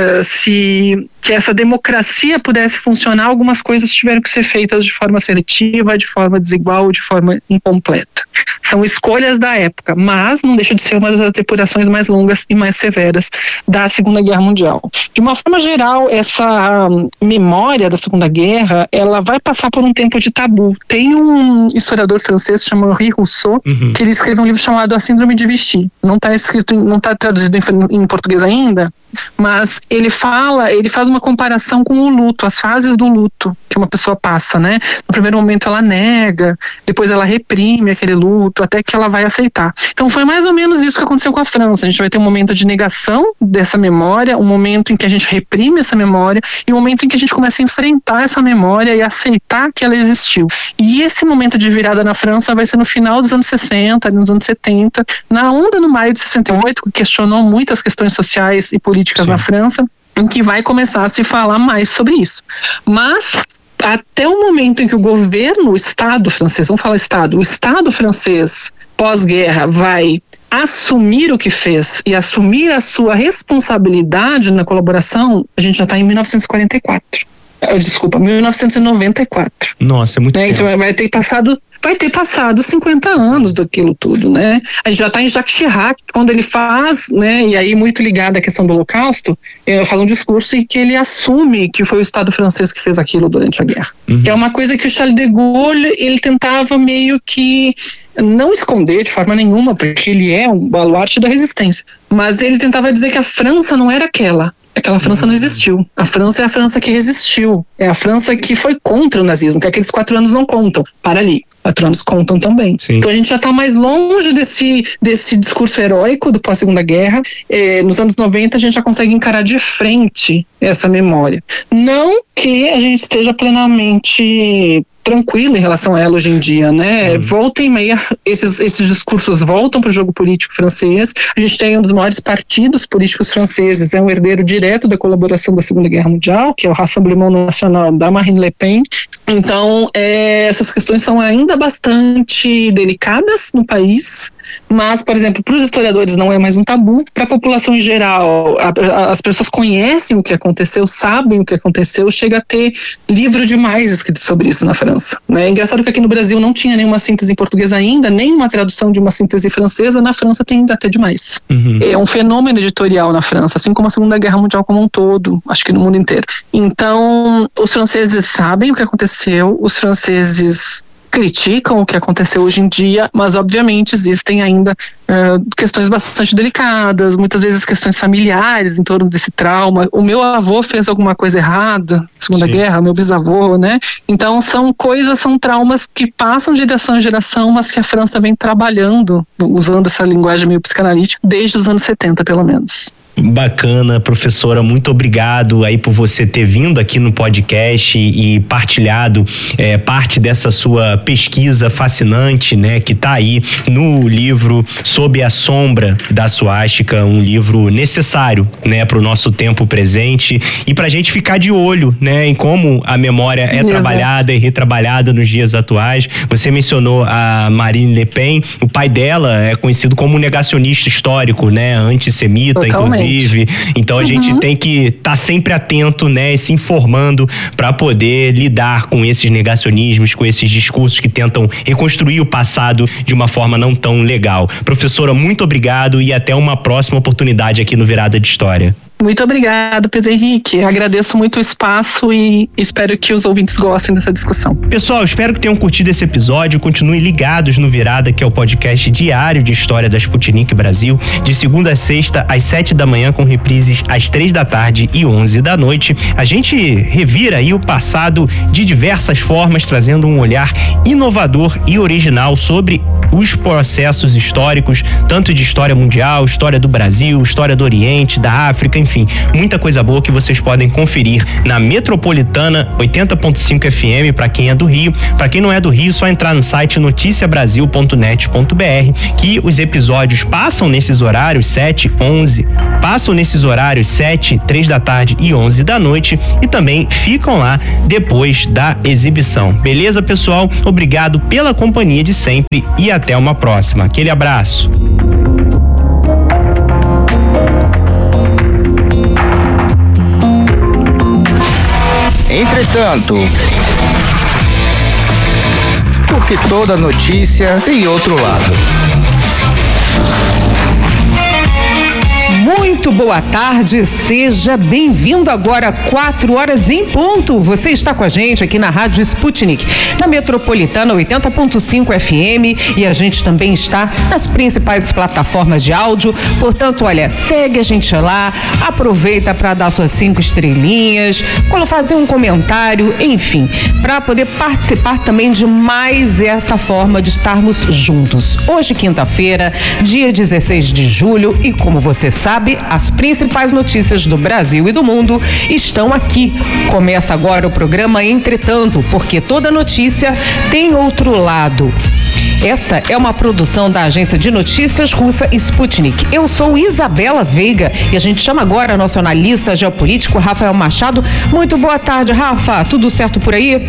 que essa democracia pudesse funcionar, algumas coisas tiveram que ser feitas de forma seletiva, de forma desigual, de forma incompleta. São escolhas da época, mas não deixa de ser uma das depurações mais longas e mais severas da Segunda Guerra Mundial. De uma forma geral, essa memória da Segunda Guerra, ela vai passar por um tempo de tabu. Tem um historiador francês chamado Henri Rousseau, que ele escreveu um livro chamado A Síndrome de Vichy. Não está traduzido em português ainda, mas ele faz uma comparação com o luto, as fases do luto que uma pessoa passa, né? No primeiro momento ela nega, depois ela reprime aquele luto, até que ela vai aceitar. Então foi mais ou menos isso que aconteceu com a França. A gente vai ter um momento de negação dessa memória, um momento em que a gente reprime essa memória e um momento em que a gente começa a enfrentar essa memória e aceitar que ela existiu. E esse momento de virada na França vai ser no final dos anos 60, nos anos 70, na onda no maio de 68, que questionou muitas questões sociais e políticas na França, em que vai começar a se falar mais sobre isso. Mas até o momento em que o Estado francês, vamos falar Estado, o Estado francês pós-guerra vai assumir o que fez e assumir a sua responsabilidade na colaboração, a gente já está em 1944. Desculpa, 1994. Nossa, é muito tempo. Então vai ter passado 50 anos daquilo tudo, né? A gente já está em Jacques Chirac, quando ele faz, né? E aí muito ligado à questão do Holocausto, faz um discurso em que ele assume que foi o Estado francês que fez aquilo durante a guerra. Que é uma coisa que o Charles de Gaulle, ele tentava meio que não esconder de forma nenhuma, porque ele é um baluarte da resistência. Mas ele tentava dizer que a França não era aquela França não existiu. A França é a França que resistiu. É a França que foi contra o nazismo, que aqueles 4 anos não contam. Para ali. 4 anos contam também. Sim. Então a gente já está mais longe desse discurso heróico do pós-Segunda Guerra. Nos anos 90 a gente já consegue encarar de frente essa memória. Não que a gente esteja plenamente tranquilo em relação a ela hoje em dia, né? Volta e meia, esses discursos voltam para o jogo político francês. A gente tem um dos maiores partidos políticos franceses, é um herdeiro direto da colaboração da Segunda Guerra Mundial, que é o Rassemblement National da Marine Le Pen. Então, essas questões são ainda bastante delicadas no país, mas, por exemplo, para os historiadores não é mais um tabu. Para a população em geral, as pessoas conhecem o que aconteceu, sabem o que aconteceu, chega a ter livro demais escrito sobre isso na França. Né? É engraçado que aqui no Brasil não tinha nenhuma síntese em português ainda, nem uma tradução de uma síntese francesa. Na França tem até demais. É um fenômeno editorial na França, assim como a Segunda Guerra Mundial como um todo, acho que no mundo inteiro. Então, os franceses sabem o que aconteceu, os franceses criticam o que aconteceu hoje em dia, mas obviamente existem ainda questões bastante delicadas, muitas vezes questões familiares em torno desse trauma. O meu avô fez alguma coisa errada na Segunda Guerra, meu bisavô, né? Então são traumas que passam de geração em geração, mas que a França vem trabalhando, usando essa linguagem meio psicanalítica, desde os anos 70 pelo menos. Bacana, professora, muito obrigado aí por você ter vindo aqui no podcast e partilhado parte dessa sua pesquisa fascinante, né, que tá aí no livro Sob a Sombra da Suástica, um livro necessário, né, para o nosso tempo presente e pra gente ficar de olho, né, em como a memória é trabalhada e retrabalhada nos dias atuais. Você mencionou a Marine Le Pen, o pai dela é conhecido como negacionista histórico, né, antissemita, inclusive. vive. Então a gente tem que estar sempre atento, né, e se informando para poder lidar com esses negacionismos, com esses discursos que tentam reconstruir o passado de uma forma não tão legal. Professora, muito obrigado e até uma próxima oportunidade aqui no Virada de História. Muito obrigado, Pedro Henrique. Agradeço muito o espaço e espero que os ouvintes gostem dessa discussão. Pessoal, espero que tenham curtido esse episódio. Continuem ligados no Virada, que é o podcast diário de história da Sputnik Brasil, de segunda a sexta, às 7 da manhã, com reprises às 3 da tarde e 11 da noite. A gente revira aí o passado de diversas formas, trazendo um olhar inovador e original sobre os processos históricos, tanto de história mundial, história do Brasil, história do Oriente, da África, enfim, muita coisa boa que vocês podem conferir na Metropolitana 80.5 FM para quem é do Rio. Para quem não é do Rio, só entrar no site noticiabrasil.net.br, que os episódios passam nesses horários 7, 11, passam nesses horários 7, 3 da tarde e 11 da noite e também ficam lá depois da exibição. Beleza, pessoal? Obrigado pela companhia de sempre e até uma próxima. Aquele abraço. Entretanto, porque toda notícia tem outro lado. Muito boa tarde, seja bem-vindo agora, 4 horas em ponto. Você está com a gente aqui na Rádio Sputnik, na Metropolitana 80.5 FM, e a gente também está nas principais plataformas de áudio. Portanto, olha, segue a gente lá, aproveita para dar suas 5 estrelinhas, fazer um comentário, enfim, para poder participar também de mais essa forma de estarmos juntos. Hoje, quinta-feira, dia 16 de julho, e como você sabe, as principais notícias do Brasil e do mundo estão aqui. Começa agora o programa Entretanto, porque toda notícia tem outro lado. Esta é uma produção da agência de notícias russa Sputnik. Eu sou Isabela Veiga e a gente chama agora nosso analista geopolítico Rafael Machado. Muito boa tarde, Rafa. Tudo certo por aí?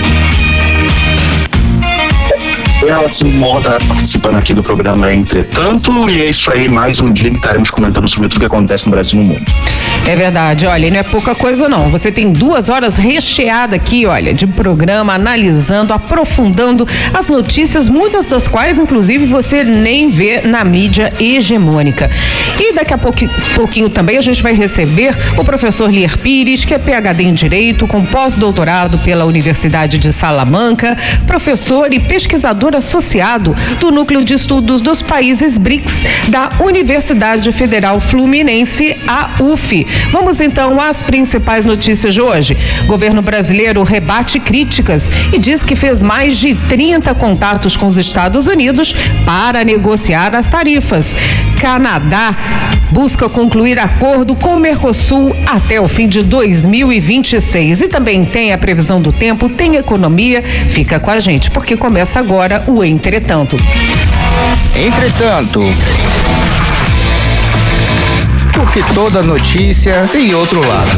É ótimo estar participando aqui do programa Entretanto, e é isso aí, mais um dia que estaremos comentando sobre tudo que acontece no Brasil e no mundo. É verdade, olha, não é pouca coisa não. Você tem 2 horas recheadas aqui, olha, de programa, analisando, aprofundando as notícias, muitas das quais, inclusive, você nem vê na mídia hegemônica. E daqui a pouquinho também a gente vai receber o professor Lier Pires, que é PhD em Direito, com pós-doutorado pela Universidade de Salamanca, professor e pesquisador associado do Núcleo de Estudos dos Países BRICS da Universidade Federal Fluminense, a UF. Vamos então às principais notícias de hoje. Governo brasileiro rebate críticas e diz que fez mais de 30 contatos com os Estados Unidos para negociar as tarifas. Canadá busca concluir acordo com o Mercosul até o fim de 2026. E também tem a previsão do tempo, tem economia. Fica com a gente, porque começa agora o Entretanto. Entretanto, porque toda notícia tem outro lado.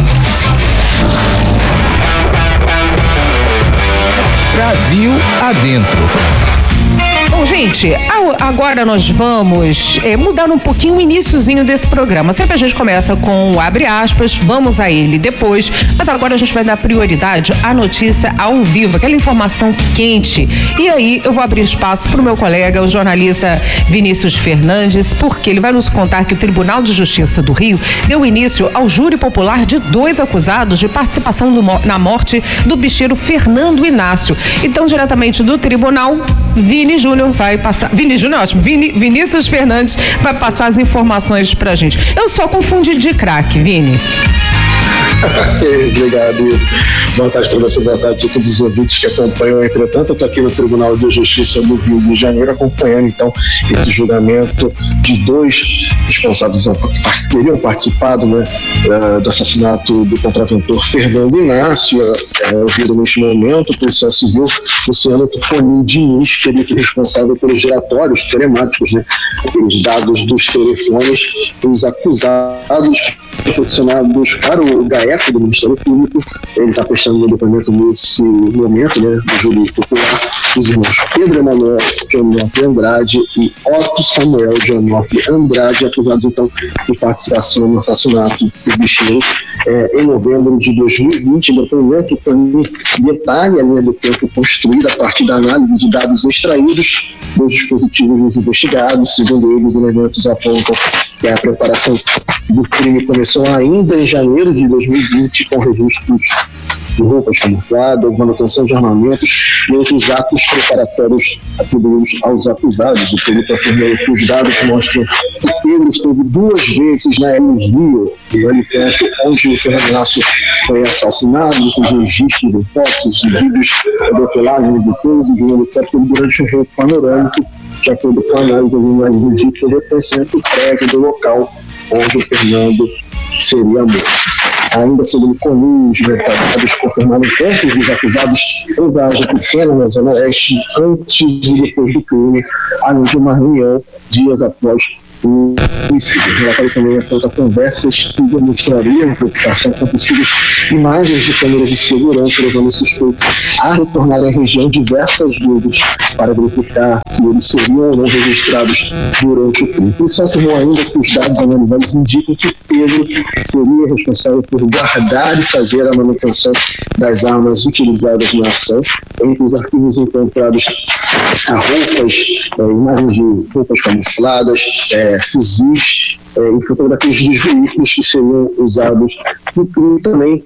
Brasil adentro. Bom, gente, agora nós vamos mudar um pouquinho o iniciozinho desse programa. Sempre a gente começa com o abre aspas, vamos a ele depois, mas agora a gente vai dar prioridade à notícia ao vivo, aquela informação quente. E aí eu vou abrir espaço para o meu colega, o jornalista Vinícius Fernandes, porque ele vai nos contar que o Tribunal de Justiça do Rio deu início ao júri popular de 2 acusados de participação na morte do bicheiro Fernando Inácio. Então, diretamente do tribunal, Vinícius Fernandes vai passar as informações pra gente. Eu só confundi de craque, Vini. Obrigado, Isa. Boa tarde para você, boa tarde a todos os ouvintes que acompanham. Entretanto, eu estou aqui no Tribunal de Justiça do Rio de Janeiro acompanhando, então, esse julgamento de 2 responsáveis que teriam participado, né, do assassinato do contraventor Fernando Inácio. Ouvido neste momento, o Polícia Civil, Luciano Tonin Diniz, que é responsável pelos relatórios telemáticos, né, pelos dados dos telefones dos acusados reflexionados para o GAECO do Ministério Público. Ele está prestando o depoimento nesse momento, né, do júri popular, os irmãos Pedro Emanuel Gianoffre Andrade e Otto Samuel Gianoffre Andrade, acusados então de participação no assassinato do bicheiro em novembro de 2020. O depoimento também detalha a linha do tempo construída a partir da análise de dados extraídos dos dispositivos dos investigados. Segundo eles, elementos apontam que a preparação do crime começou ainda em janeiro de 2020, com registros de roupas camufladas, manutenção de armamentos e outros atos preparatórios atribuídos aos acusados. O perito afirmou que os dados mostram que Pedro esteve 2 vezes na Rio, no helicóptero onde o Fernando Inácio foi assassinado, com registro de fotos e vídeos da decolagem de todos de um helicóptero durante um voo panorâmico. De acordo com a análise das imagens do dia, representa o prédio do local onde o Fernando seria morto. Ainda segundo Comum, os mercados confirmaram tempos dos acusados em Vargem Pequena, na Zona Oeste, antes e depois do crime, além de uma reunião dias após o homicídio. O relatório também aponta conversas que demonstrariam preocupação com possíveis imagens de câmeras de segurança, levando o suspeito a retornar à região diversas vezes para verificar se eles seriam ou não registrados durante o crime. Isso afirmou ainda que os dados analisados indicam que Pedro seria responsável por guardar e fazer a manutenção das armas utilizadas na ação. Entre os arquivos encontrados roupas, imagens de roupas camufladas, fuzis e fotografias dos veículos que seriam usados no crime também.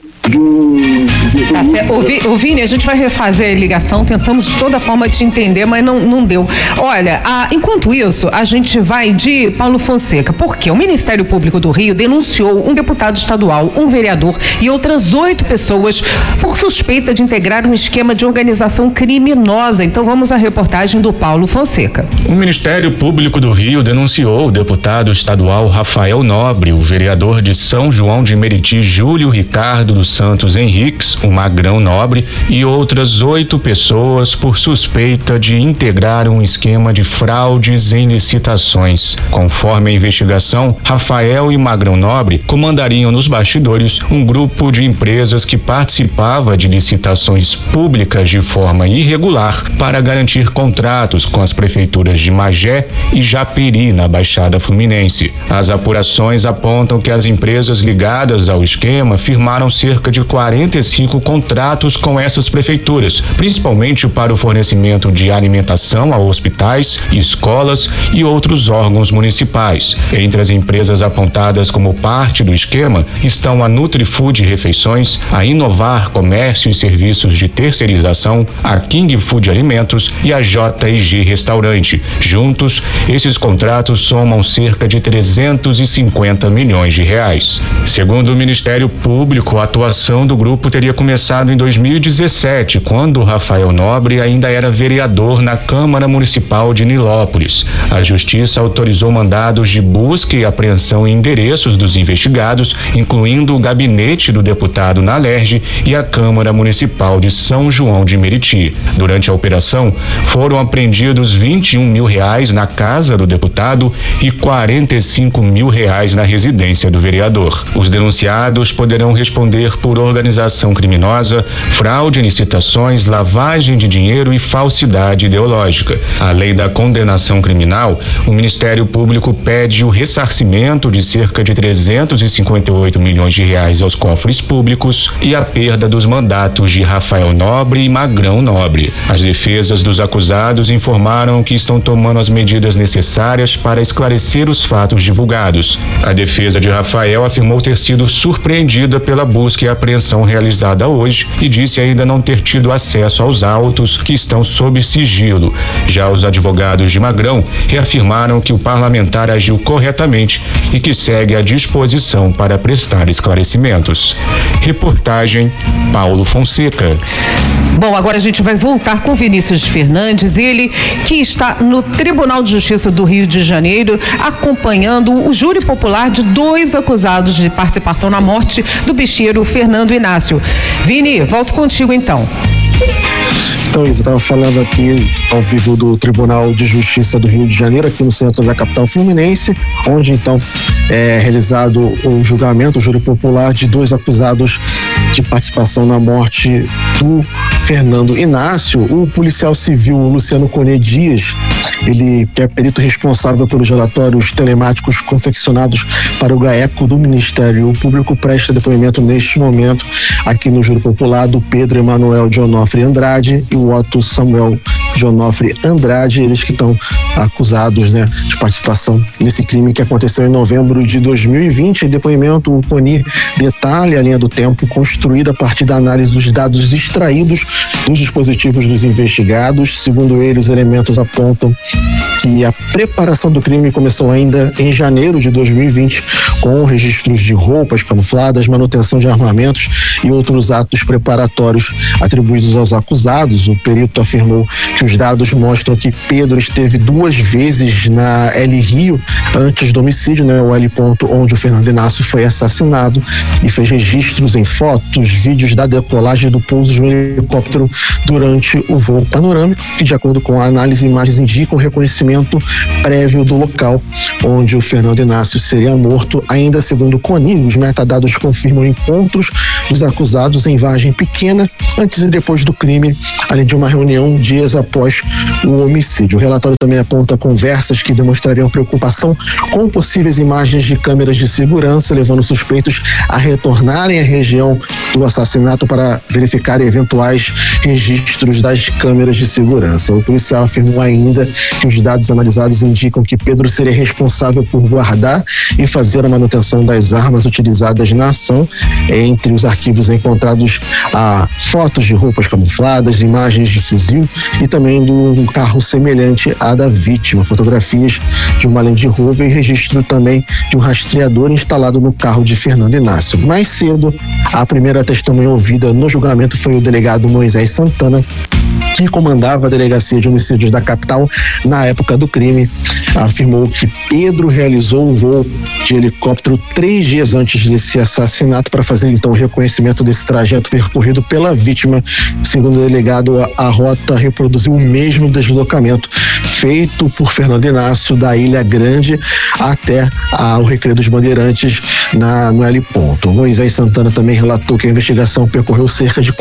Ô Vini, a gente vai refazer a ligação, tentamos de toda forma te entender, mas não deu. Olha, enquanto isso, a gente vai de Paulo Fonseca, porque o Ministério Público do Rio denunciou um deputado estadual, um vereador e outras 8 pessoas por suspeita de integrar um esquema de organização criminosa. Então vamos à reportagem do Paulo Fonseca. O Ministério Público do Rio denunciou o deputado estadual Rafael Nobre, o vereador de São João de Meriti, Júlio Ricardo dos Santos Henriques, o Magrão Nobre, e outras 8 pessoas por suspeita de integrar um esquema de fraudes em licitações. Conforme a investigação, Rafael e Magrão Nobre comandariam nos bastidores um grupo de empresas que participava de licitações públicas de forma irregular para garantir contratos com as prefeituras de Magé e Japeri, na Baixada Fluminense. As apurações apontam que as empresas ligadas ao esquema firmaram cerca de 45 contratos com essas prefeituras, principalmente para o fornecimento de alimentação a hospitais, escolas e outros órgãos municipais. Entre as empresas apontadas como parte do esquema estão a Nutrifood Refeições, a Inovar Comércio e Serviços de Terceirização, a King Food Alimentos e a J&G Restaurante. Juntos, esses contratos somam cerca de 350 milhões de reais. Segundo o Ministério Público, a atuação do grupo teria começado em 2017, quando Rafael Nobre ainda era vereador na Câmara Municipal de Nilópolis. A Justiça autorizou mandados de busca e apreensão em endereços dos investigados, incluindo o gabinete do deputado na Alerj e a Câmara Municipal de São João de Meriti. Durante a operação, foram apreendidos R$21 mil na casa do deputado e R$45 mil na residência do vereador. Os denunciados poderão responder por organização criminosa, fraude em licitações, lavagem de dinheiro e falsidade ideológica. Além da condenação criminal, o Ministério Público pede o ressarcimento de cerca de 358 milhões de reais aos cofres públicos e a perda dos mandatos de Rafael Nobre e Magrão Nobre. As defesas dos acusados informaram que estão tomando as medidas necessárias para esclarecer os fatos divulgados. A defesa de Rafael afirmou ter sido surpreendida pela busca e apreensão realizada hoje e disse ainda não ter tido acesso aos autos que estão sob sigilo. Já os advogados de Magrão reafirmaram que o parlamentar agiu corretamente e que segue à disposição para prestar esclarecimentos. Reportagem Paulo Fonseca. Bom, agora a gente vai voltar com Vinícius Fernandes, ele que está no Tribunal de Justiça do Rio de Janeiro, acompanhando o júri popular de 2 acusados de participação na morte do bicheiro Fernando Inácio. Vini, volto contigo então. Então, Isa, eu estava falando aqui ao vivo do Tribunal de Justiça do Rio de Janeiro, aqui no centro da capital fluminense, onde então é realizado o julgamento, o júri popular de 2 acusados de participação na morte do Fernando Inácio. O policial civil Luciano Cone Dias, ele é perito responsável pelos relatórios telemáticos confeccionados para o GAECO do Ministério Público, presta depoimento neste momento aqui no júri popular do Pedro Emanuel de Onofre Andrade e o Otto Samuel de Onofre Andrade, eles que estão acusados, né, de participação nesse crime que aconteceu em novembro de 2020. Em depoimento, o CONI detalha a linha do tempo construída a partir da análise dos dados extraídos dos dispositivos dos investigados. Segundo ele, os elementos apontam que a preparação do crime começou ainda em janeiro de 2020, com registros de roupas camufladas, manutenção de armamentos e outros atos preparatórios atribuídos aos acusados. O perito afirmou que os dados mostram que Pedro esteve 2 vezes na L Rio antes do homicídio, né, o L ponto onde o Fernando Inácio foi assassinado, e fez registros em fotos, vídeos da decolagem do pouso de um helicóptero durante o voo panorâmico, que, de acordo com a análise de imagens, indicam o reconhecimento prévio do local onde o Fernando Inácio seria morto. Ainda segundo o CONI, os metadados confirmam encontros dos acusados em Vargem Pequena antes e depois do crime, além de uma reunião dias após o homicídio. O relatório também aponta conversas que demonstrariam preocupação com possíveis imagens de câmeras de segurança, levando suspeitos a retornarem à região do assassinato para verificar eventuais registros das câmeras de segurança. O policial afirmou ainda que os dados analisados indicam que Pedro seria responsável por guardar e fazer a manutenção das armas utilizadas na ação. Entre os arquivos encontrados há fotos de roupas camufladas, imagens de fuzil e também de um carro semelhante à da vítima, fotografias de uma Land Rover e registro também de um rastreador instalado no carro de Fernando Inácio. Mais cedo, a primeira testemunha ouvida no julgamento foi o delegado Moisés Santana, que comandava a delegacia de homicídios da capital na época do crime. Afirmou que Pedro realizou o voo de helicóptero 3 dias antes desse assassinato para fazer então o reconhecimento desse trajeto percorrido pela vítima. Segundo o delegado, a rota reproduziu o mesmo deslocamento feito por Fernando Inácio da Ilha Grande até o Recreio dos Bandeirantes no L ponto. Moisés Santana também relatou que a investigação percorreu cerca de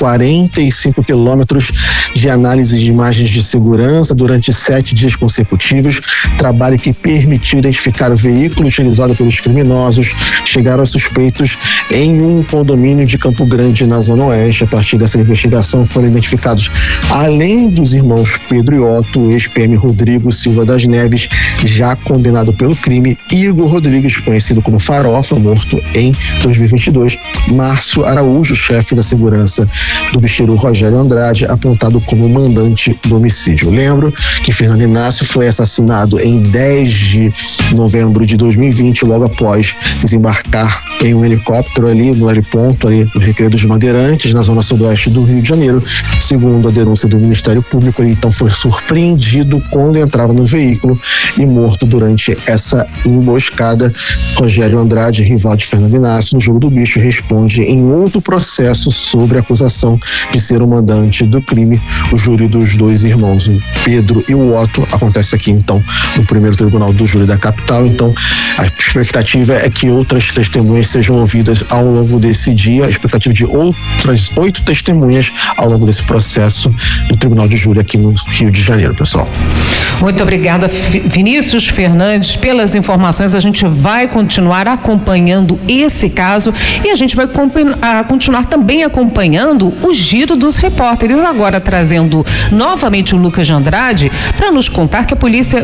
45 quilômetros de análise de imagens de segurança durante 7 dias consecutivos, trabalho que permitiu identificar o veículo utilizado pelos criminosos. Chegaram a suspeitos em um condomínio de Campo Grande, na Zona Oeste. A partir dessa investigação foram identificados, além dos irmãos Pedro e Otto, o ex-PM Rodrigo Silva das Neves, já condenado pelo crime, Igor Rodrigues, conhecido como Farofa, morto em 2022, Márcio Araújo, chefe da segurança do bicheiro Rogério Andrade, apontado como mandante do homicídio. Lembro que Fernando Inácio foi assassinado em 10 de novembro de 2020, logo após desembarcar em um helicóptero ali no L ponto, ali no Recreio dos Bandeirantes, na zona sudoeste do Rio de Janeiro. Segundo a denúncia do Ministério Público, ele então foi surpreendido quando entrava no veículo e morto durante essa emboscada. Rogério Andrade, rival de Fernando Inácio no jogo do bicho, responde em outro processo sobre a acusação de ser o mandante do crime. O júri dos 2 irmãos, o Pedro e o Otto, acontece aqui então no primeiro tribunal do júri da capital. Então a expectativa é que outras testemunhas sejam ouvidas ao longo desse dia, a expectativa de outras 8 testemunhas ao longo desse processo do tribunal de júri aqui no Rio de Janeiro, pessoal. Muito obrigada, Vinícius Fernandes, pelas informações. A gente vai continuar acompanhando esse caso e a gente vai continuar também acompanhando o giro dos repórteres, agora trazendo novamente o Lucas de Andrade para nos contar que a polícia,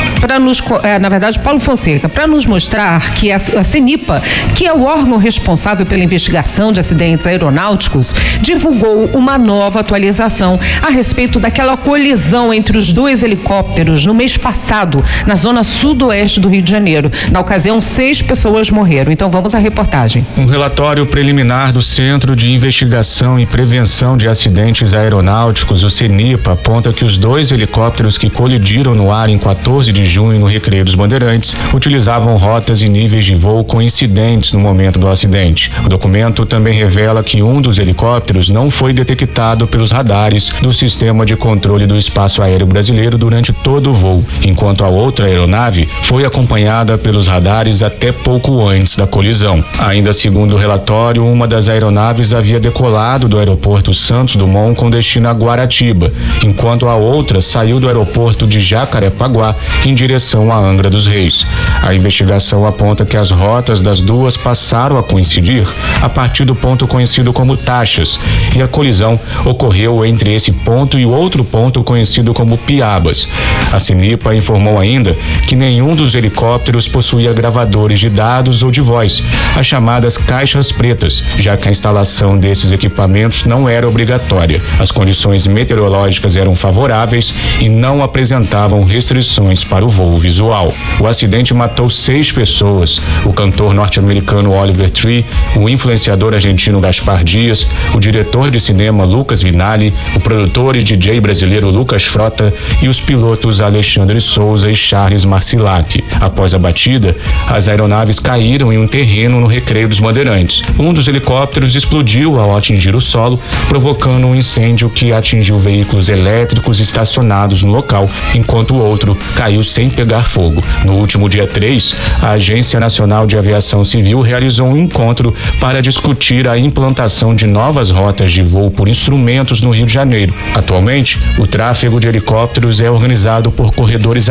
na verdade, Paulo Fonseca, para nos mostrar que a CENIPA, que é o órgão responsável pela investigação de acidentes aeronáuticos, divulgou uma nova atualização a respeito daquela colisão entre os 2 helicópteros no mês passado, na zona sudoeste do Rio de Janeiro. Na ocasião, 6 pessoas morreram. Então vamos à reportagem. Um relatório preliminar do Centro de Investigação e Prevenção de Acidentes Aeronáuticos, o CENIPA, aponta que os 2 helicópteros que colidiram no ar em 14 de junho no Recreio dos Bandeirantes utilizavam rotas e níveis de voo coincidentes no momento do acidente. O documento também revela que um dos helicópteros não foi detectado pelos radares do Sistema de Controle do Espaço Aéreo Brasileiro durante todo o voo, enquanto a outra aeronave foi acompanhada pelos radares até pouco antes da colisão. Ainda segundo o relatório, uma das aeronaves havia decolado do aeroporto Santos Dumont com destino a Guaratiba, enquanto a outra saiu do aeroporto de Jacarepaguá em direção a Angra dos Reis. A investigação aponta que as rotas das duas passaram a coincidir a partir do ponto conhecido como Taxas, e a colisão ocorreu entre esse ponto e outro ponto conhecido como Piabas. A Cenipa informou ainda que nenhum dos helicópteros possuía gravadores de dados ou de voz, as chamadas caixas pretas, já que a instalação desses equipamentos não era obrigatória. As condições meteorológicas eram favoráveis e não apresentavam restrições para o voo visual. O acidente matou 6 pessoas: o cantor norte-americano Oliver Tree, o influenciador argentino Gaspar Dias, o diretor de cinema Lucas Vinalli, o produtor e DJ brasileiro Lucas Frota e os pilotos Alexandre Souza e Charles Marcilac. Após a batida, as aeronaves caíram em um terreno no Recreio dos Bandeirantes. Um dos helicópteros explodiu ao atingir o solo, provocando um incêndio que atingiu veículos elétricos estacionados no local, enquanto o outro caiu sem pegar fogo. No último dia 3, a Agência Nacional de Aviação Civil realizou um encontro para discutir a implantação de novas rotas de voo por instrumentos no Rio de Janeiro. Atualmente, o tráfego de helicópteros é organizado por corredores